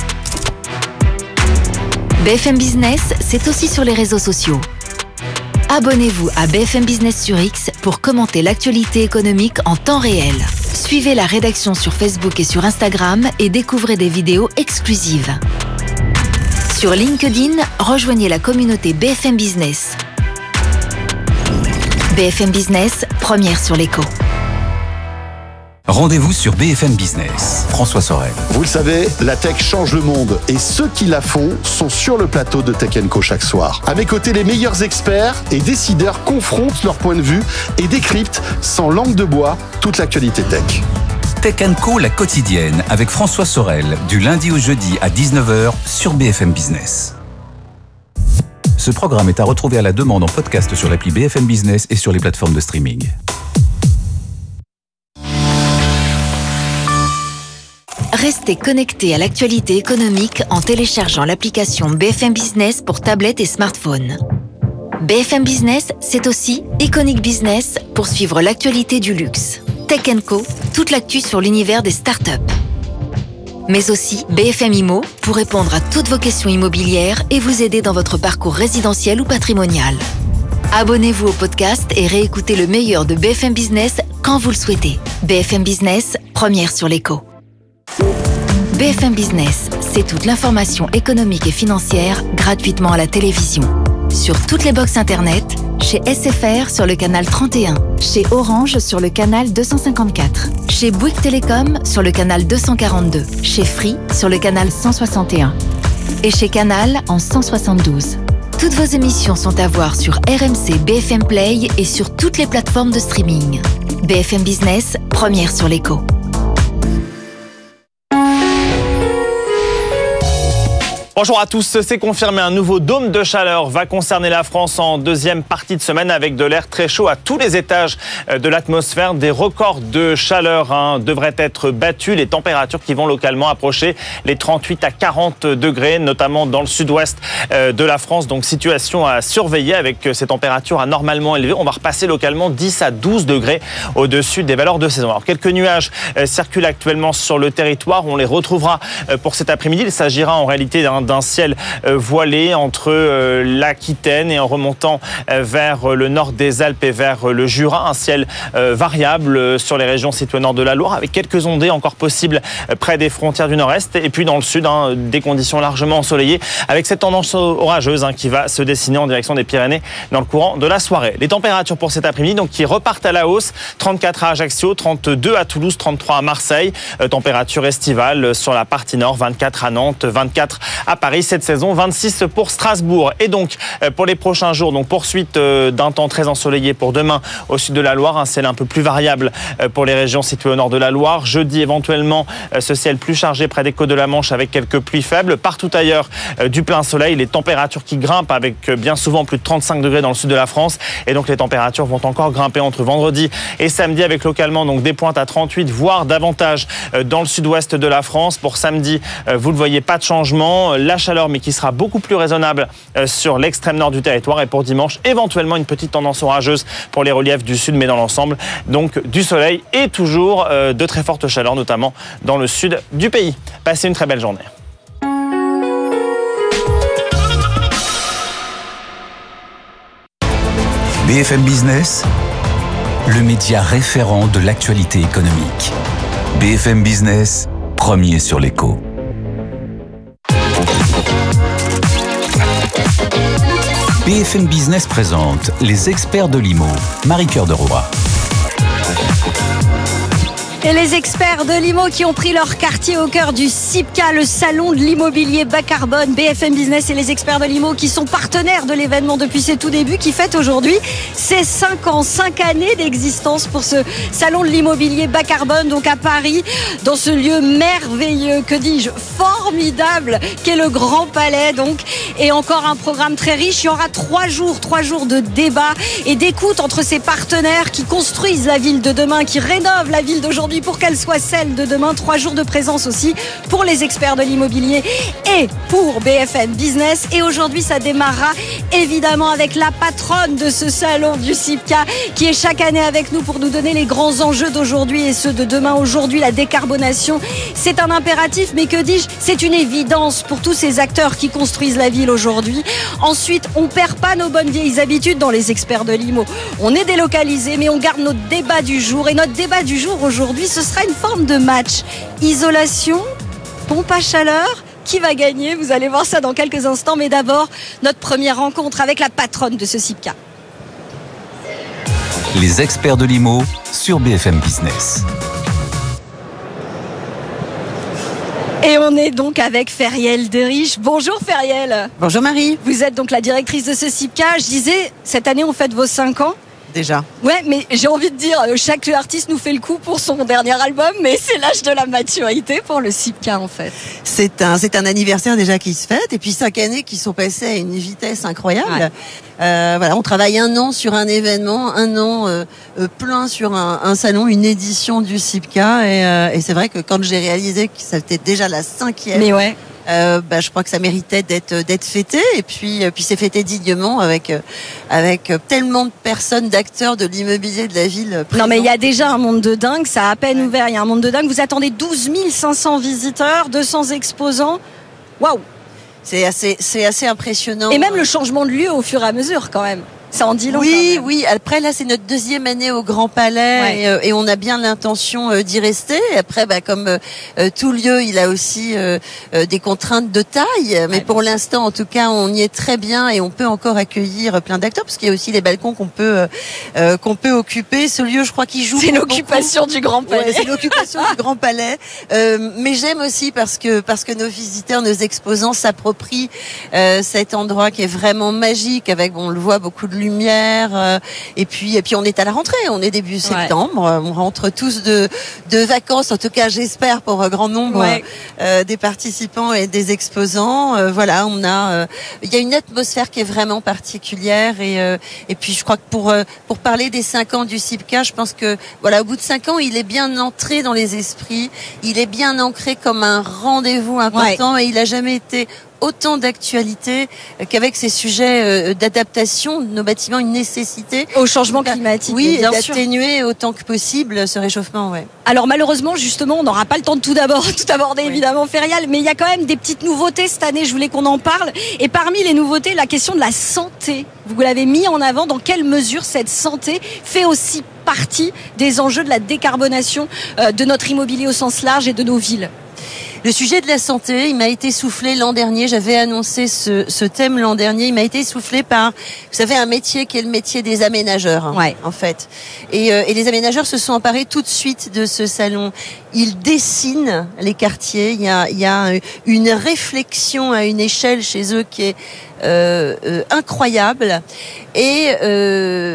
BFM Business, c'est aussi sur les réseaux sociaux. Abonnez-vous à BFM Business sur X pour commenter l'actualité économique en temps réel. Suivez la rédaction sur Facebook et sur Instagram et découvrez des vidéos exclusives. Sur LinkedIn, rejoignez la communauté BFM Business. BFM Business, première sur l'écho. Rendez-vous sur BFM Business. François Sorel. Vous le savez, la tech change le monde et ceux qui la font sont sur le plateau de Tech & Co chaque soir. À mes côtés, les meilleurs experts et décideurs confrontent leur point de vue et décryptent sans langue de bois toute l'actualité tech. Tech & Co, la quotidienne, avec François Sorel, du lundi au jeudi à 19h sur BFM Business. Ce programme est à retrouver à la demande en podcast sur l'appli BFM Business et sur les plateformes de streaming. Restez connectés à l'actualité économique en téléchargeant l'application BFM Business pour tablette et smartphone. BFM Business, c'est aussi Iconic Business pour suivre l'actualité du luxe. Tech & Co, toute l'actu sur l'univers des startups. Mais aussi BFM Immo pour répondre à toutes vos questions immobilières et vous aider dans votre parcours résidentiel ou patrimonial. Abonnez-vous au podcast et réécoutez le meilleur de BFM Business quand vous le souhaitez. BFM Business, première sur l'écho. BFM Business, c'est toute l'information économique et financière gratuitement à la télévision. Sur toutes les box internet, chez SFR sur le canal 31, chez Orange sur le canal 254, chez Bouygues Télécom sur le canal 242, chez Free sur le canal 161 et chez Canal en 172. Toutes vos émissions sont à voir sur RMC BFM Play et sur toutes les plateformes de streaming. BFM Business, première sur l'écho. Bonjour à tous, c'est confirmé, un nouveau dôme de chaleur va concerner la France en deuxième partie de semaine avec de l'air très chaud à tous les étages de l'atmosphère. Des records de chaleur devraient être battus, les températures qui vont localement approcher les 38 à 40 degrés, notamment dans le sud-ouest de la France. Donc situation à surveiller avec ces températures anormalement élevées. On va repasser localement 10 à 12 degrés au-dessus des valeurs de saison. Alors quelques nuages circulent actuellement sur le territoire, on les retrouvera pour cet après-midi. Il s'agira en réalité d'un ciel voilé entre l'Aquitaine et en remontant vers le nord des Alpes et vers le Jura. Un ciel variable sur les régions situées au nord de la Loire avec quelques ondées encore possibles près des frontières du nord-est. Et puis dans le sud, des conditions largement ensoleillées avec cette tendance orageuse qui va se dessiner en direction des Pyrénées dans le courant de la soirée. Les températures pour cet après-midi donc, qui repartent à la hausse. 34 à Ajaccio, 32 à Toulouse, 33 à Marseille. Température estivale sur la partie nord, 24 à Nantes, 24 à Paris cette saison, 26 pour Strasbourg. Et donc, pour les prochains jours, donc poursuite d'un temps très ensoleillé pour demain au sud de la Loire, un ciel un peu plus variable pour les régions situées au nord de la Loire. Jeudi, éventuellement, ce ciel plus chargé près des côtes de la Manche avec quelques pluies faibles. Partout ailleurs, du plein soleil, les températures qui grimpent avec bien souvent plus de 35 degrés dans le sud de la France. Et donc, les températures vont encore grimper entre vendredi et samedi avec localement donc des pointes à 38, voire davantage dans le sud-ouest de la France. Pour samedi, vous le voyez, pas de changement. la chaleur, mais qui sera beaucoup plus raisonnable sur l'extrême nord du territoire. Et pour dimanche, éventuellement une petite tendance orageuse pour les reliefs du sud, mais dans l'ensemble, donc du soleil et toujours de très fortes chaleurs, notamment dans le sud du pays. Passez une très belle journée. BFM Business, le média référent de l'actualité économique. BFM Business, premier sur l'écho. BFM Business présente les experts de l'IMO. Marie-Cœur de Roy. Et les experts de l'IMO qui ont pris leur quartier au cœur du CIPCA, le salon de l'immobilier bas carbone. BFM Business et les experts de l'IMO qui sont partenaires de l'événement depuis ses tout débuts, qui fête aujourd'hui ses 5 ans, 5 années d'existence pour ce salon de l'immobilier bas carbone, donc à Paris, dans ce lieu merveilleux, que dis-je, formidable, qu'est le Grand Palais, donc. Et encore un programme très riche. Il y aura 3 jours de débat et d'écoute entre ces partenaires qui construisent la ville de demain, qui rénovent la ville d'aujourd'hui pour qu'elle soit celle de demain. 3 jours de présence aussi pour les experts de l'immobilier et pour BFM Business. Et aujourd'hui, ça démarrera évidemment avec la patronne de ce salon du CIPCA, qui est chaque année avec nous pour nous donner les grands enjeux d'aujourd'hui et ceux de demain. Aujourd'hui, la décarbonation, c'est un impératif, mais que dis-je, c'est une évidence pour tous ces acteurs qui construisent la ville aujourd'hui. Ensuite, on perd pas nos bonnes vieilles habitudes dans les experts de l'IMO. On est délocalisé, mais on garde notre débat du jour. Et notre débat du jour aujourd'hui, ce sera une forme de match. Isolation, pompe à chaleur, qui va gagner? Vous allez voir ça dans quelques instants. Mais d'abord, notre première rencontre avec la patronne de ce CIPCA. Les experts de l'IMO sur BFM Business. Et on est donc avec Feriel Deriche. Bonjour Feriel. Bonjour Marie. Vous êtes donc la directrice de ce CIPCA. Je disais, cette année on fête vos 5 ans. Déjà. Ouais, mais j'ai envie de dire, chaque artiste nous fait le coup pour son dernier album, mais c'est l'âge de la maturité pour le CIPCA en fait. C'est un anniversaire déjà qui se fête, et puis 5 années qui sont passées à une vitesse incroyable. Ouais. Voilà, on travaille 1 an sur un événement, 1 an plein sur un salon, une édition du CIPCA, et c'est vrai que quand j'ai réalisé que c'était déjà la 5e. Mais ouais. Je crois que ça méritait d'être fêté, et puis c'est fêté dignement avec tellement de personnes, d'acteurs de l'immobilier de la ville présents. Non mais il y a déjà un monde de dingue, ça a à peine ouvert, il y a un monde de dingue. Vous attendez 12 500 visiteurs, 200 exposants. Waouh! C'est assez impressionnant. Et même le changement de lieu au fur et à mesure quand même. Ça en dit long. Oui. Après, là, c'est notre 2e année au Grand Palais, ouais. Et on a bien l'intention d'y rester. Après, comme tout lieu, il a aussi des contraintes de taille. Mais pour l'instant, en tout cas, on y est très bien et on peut encore accueillir plein d'acteurs, parce qu'il y a aussi les balcons qu'on peut occuper. Ce lieu, je crois qu'il joue. C'est l'occupation du Grand Palais. Ouais, c'est l'occupation du Grand Palais. Mais j'aime aussi parce que nos visiteurs, nos exposants s'approprient cet endroit qui est vraiment magique, avec, on le voit, beaucoup de lumière, et puis on est à la rentrée, on est début septembre, on rentre tous de vacances, en tout cas j'espère pour un grand nombre des participants et des exposants. Voilà, il y a une atmosphère qui est vraiment particulière, et puis je crois que pour parler des 5 ans du CIPCA, je pense que voilà, au bout de 5 ans, il est bien entré dans les esprits, il est bien ancré comme un rendez-vous important, et il a jamais été autant d'actualité qu'avec ces sujets d'adaptation de nos bâtiments, une nécessité au changement climatique. Oui, et d'atténuer autant que possible ce réchauffement. Ouais. Alors malheureusement, justement, on n'aura pas le temps de tout aborder évidemment, Feriel, mais il y a quand même des petites nouveautés cette année, je voulais qu'on en parle. Et parmi les nouveautés, la question de la santé. Vous l'avez mis en avant, dans quelle mesure cette santé fait aussi partie des enjeux de la décarbonation de notre immobilier au sens large et de nos villes? Le sujet de la santé, il m'a été soufflé l'an dernier. J'avais annoncé ce thème l'an dernier. Il m'a été soufflé par, vous savez, un métier qui est le métier des aménageurs, en fait. Et les aménageurs se sont emparés tout de suite de ce salon. Ils dessinent les quartiers. Il y a une réflexion à une échelle chez eux qui est incroyable. Et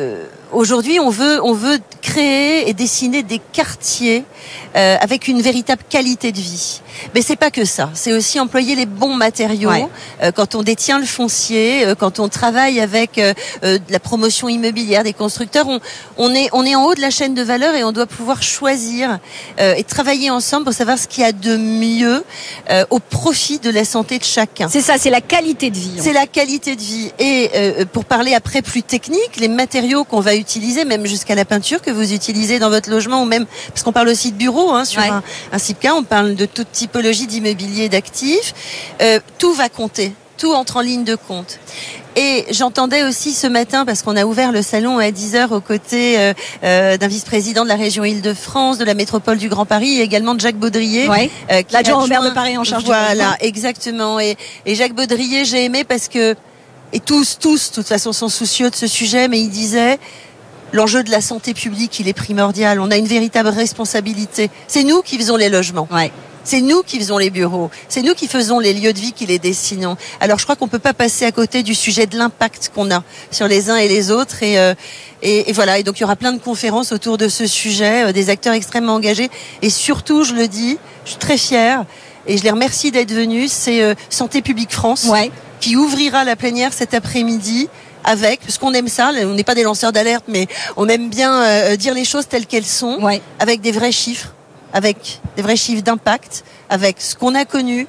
aujourd'hui, on veut créer et dessiner des quartiers avec une véritable qualité de vie. Mais c'est pas que ça. C'est aussi employer les bons matériaux. Quand on détient le foncier, quand on travaille avec la promotion immobilière des constructeurs, on est en haut de la chaîne de valeur et on doit pouvoir choisir et travailler ensemble pour savoir ce qu'il y a de mieux au profit de la santé de chacun. C'est ça, c'est la qualité de vie. C'est la qualité de vie. Et pour parler après plus technique, les matériaux qu'on va utiliser, même jusqu'à la peinture que vous utilisez dans votre logement, ou même parce qu'on parle aussi de bureau, sur un CIPCA, on parle de toute typologie d'immobilier d'actifs. Tout va compter, tout entre en ligne de compte. Et j'entendais aussi ce matin, parce qu'on a ouvert le salon à 10h aux côtés d'un vice-président de la région Île-de-France, de la métropole du Grand Paris, et également de Jacques Baudrier. L'adjoint au maire de Paris en charge du logement. Voilà, exactement. Et Jacques Baudrier, j'ai aimé parce que, et tous, de toute façon, sont soucieux de ce sujet, mais il disait, l'enjeu de la santé publique, il est primordial. On a une véritable responsabilité. C'est nous qui faisons les logements. C'est nous qui faisons les bureaux. C'est nous qui faisons les lieux de vie, qui les dessinons. Alors, je crois qu'on peut pas passer à côté du sujet de l'impact qu'on a sur les uns et les autres. Et voilà. Et donc, il y aura plein de conférences autour de ce sujet, des acteurs extrêmement engagés. Et surtout, je le dis, je suis très fière. Et je les remercie d'être venus. C'est Santé publique France qui ouvrira la plénière cet après-midi. Parce qu'on aime ça, on n'est pas des lanceurs d'alerte, mais on aime bien dire les choses telles qu'elles sont, avec des vrais chiffres, avec des vrais chiffres d'impact, avec ce qu'on a connu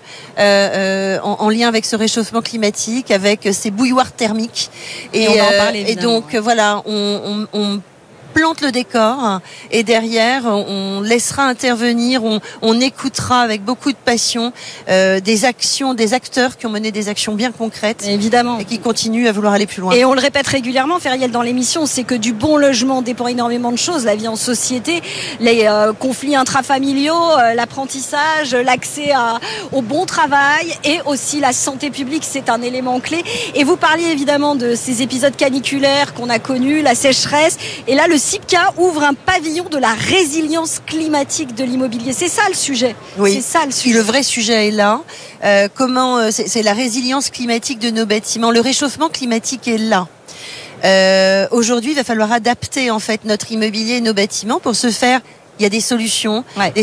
en lien avec ce réchauffement climatique, avec ces bouilloires thermiques. Et on va en parler, et donc voilà, on plante le décor et derrière on laissera intervenir, on écoutera avec beaucoup de passion des acteurs qui ont mené des actions bien concrètes, évidemment, et qui continuent à vouloir aller plus loin. Et on le répète régulièrement, Feriel, dans l'émission, c'est que du bon logement dépend énormément de choses, la vie en société, les conflits intrafamiliaux, l'apprentissage, l'accès au bon travail et aussi la santé publique, c'est un élément clé. Et vous parliez évidemment de ces épisodes caniculaires qu'on a connus, la sécheresse, et là le CIPCA ouvre un pavillon de la résilience climatique de l'immobilier. C'est ça le sujet. Oui, c'est ça le sujet. Le vrai sujet est là. C'est la résilience climatique de nos bâtiments. Le réchauffement climatique est là. Aujourd'hui, il va falloir adapter en fait notre immobilier et nos bâtiments pour se faire. Il y a des solutions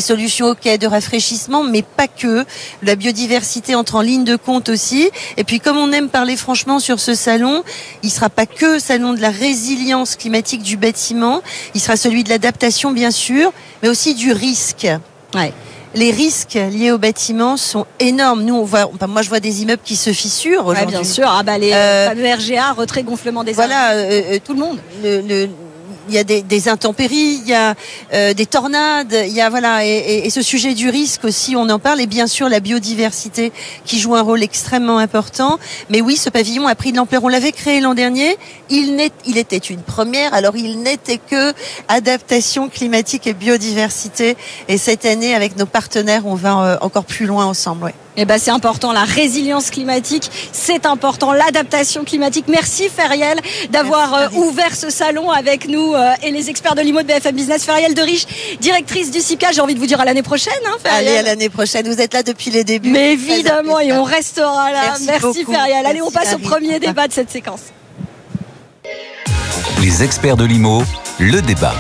de rafraîchissement, mais pas que. La biodiversité entre en ligne de compte aussi. Et puis, comme on aime parler franchement sur ce salon, il sera pas que salon de la résilience climatique du bâtiment. Il sera celui de l'adaptation, bien sûr, mais aussi du risque. Les risques liés au bâtiment sont énormes. Nous, moi, je vois des immeubles qui se fissurent aujourd'hui. Bien sûr. Les fameux RGA, retrait gonflement des tout le monde. Il y a des intempéries, il y a des tornades, il y a et ce sujet du risque aussi, on en parle, et bien sûr la biodiversité qui joue un rôle extrêmement important. Mais oui, ce pavillon a pris de l'ampleur. On l'avait créé l'an dernier. Il était une première. Alors il n'était que adaptation climatique et biodiversité. Et cette année, avec nos partenaires, on va encore plus loin ensemble. C'est important, la résilience climatique, c'est important, l'adaptation climatique. Merci Feriel d'avoir ouvert ce salon avec nous et les experts de l'IMO de BFM Business. Feriel Deriche, directrice du CIPCA, j'ai envie de vous dire à l'année prochaine. Feriel. Allez, à l'année prochaine, vous êtes là depuis les débuts. Mais évidemment, et on restera là. Merci Feriel. Allez, on passe au premier débat de cette séquence. Les experts de l'IMO, le débat.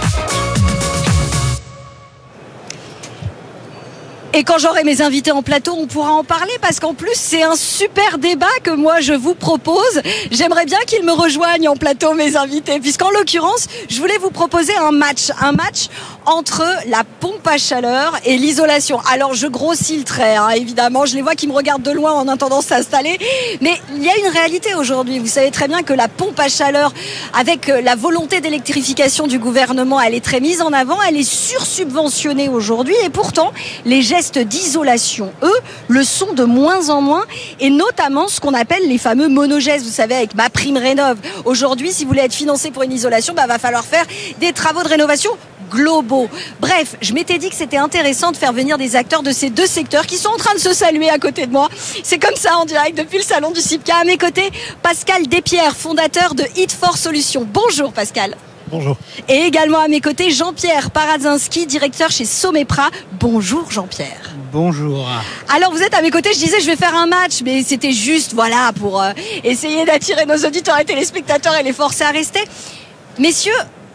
Et quand j'aurai mes invités en plateau, on pourra en parler parce qu'en plus, c'est un super débat que moi, je vous propose. J'aimerais bien qu'ils me rejoignent en plateau, mes invités, puisqu'en l'occurrence, je voulais vous proposer un match entre la pompe à chaleur et l'isolation. Alors, je grossis le trait, évidemment. Je les vois qui me regardent de loin en attendant de s'installer. Mais il y a une réalité aujourd'hui. Vous savez très bien que la pompe à chaleur, avec la volonté d'électrification du gouvernement, elle est très mise en avant. Elle est sursubventionnée aujourd'hui. Et pourtant, les gestes d'isolation, eux, le sont de moins en moins, et notamment ce qu'on appelle les fameux monogestes, vous savez, avec MaPrimeRénov'. Aujourd'hui, si vous voulez être financé pour une isolation, va falloir faire des travaux de rénovation globaux. Bref, je m'étais dit que c'était intéressant de faire venir des acteurs de ces deux secteurs qui sont en train de se saluer à côté de moi. C'est comme ça en direct depuis le salon du CIPCA. À mes côtés, Pascal Despierres, fondateur de Hit4 Solutions. Bonjour Pascal. Bonjour. Et également à mes côtés, Jean-Pierre Paradzinski, directeur chez Somepra. Bonjour Jean-Pierre. Bonjour. Alors vous êtes à mes côtés, je disais je vais faire un match, mais c'était juste pour essayer d'attirer nos auditeurs et téléspectateurs et les forcer à rester. Messieurs,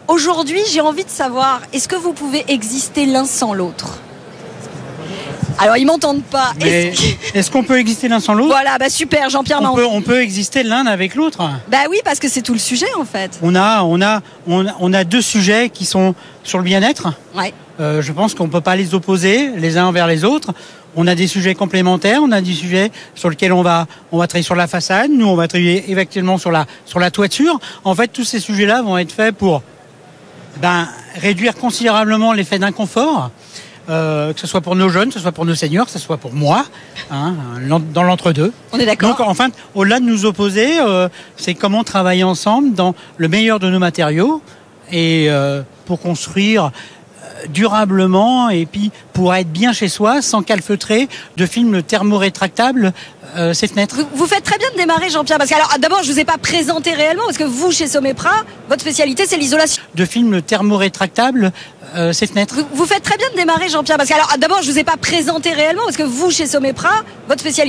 Aujourd'hui, j'ai envie de savoir, est-ce que vous pouvez exister l'un sans l'autre ? Alors, ils m'entendent pas. Est-ce qu'on peut exister l'un sans l'autre ? Voilà, super, Jean-Pierre Mahon. On peut exister l'un avec l'autre. Oui, parce que c'est tout le sujet, en fait. On a deux sujets qui sont sur le bien-être. Ouais. Je pense qu'on ne peut pas les opposer les uns envers les autres. On a des sujets complémentaires, on a des sujets sur lesquels on va travailler sur la façade, nous on va travailler éventuellement sur la toiture. En fait, tous ces sujets-là vont être faits pour réduire considérablement l'effet d'inconfort, que ce soit pour nos jeunes, que ce soit pour nos seniors, que ce soit pour moi, dans l'entre-deux. On est d'accord. Donc, enfin, au-delà de nous opposer, c'est comment travailler ensemble dans le meilleur de nos matériaux et pour construire durablement et puis pour être bien chez soi sans calfeutrer de films thermorétractables ces fenêtres. Vous faites très bien de démarrer, Jean-Pierre, parce que alors d'abord je vous ai pas présenté réellement parce que vous chez Somepra, votre spécialité c'est l'isolation. De films thermorétractables ces fenêtres. Vous faites très bien de démarrer, Jean-Pierre, parce que alors d'abord je vous ai pas présenté réellement parce que vous chez Somepra, votre spécialité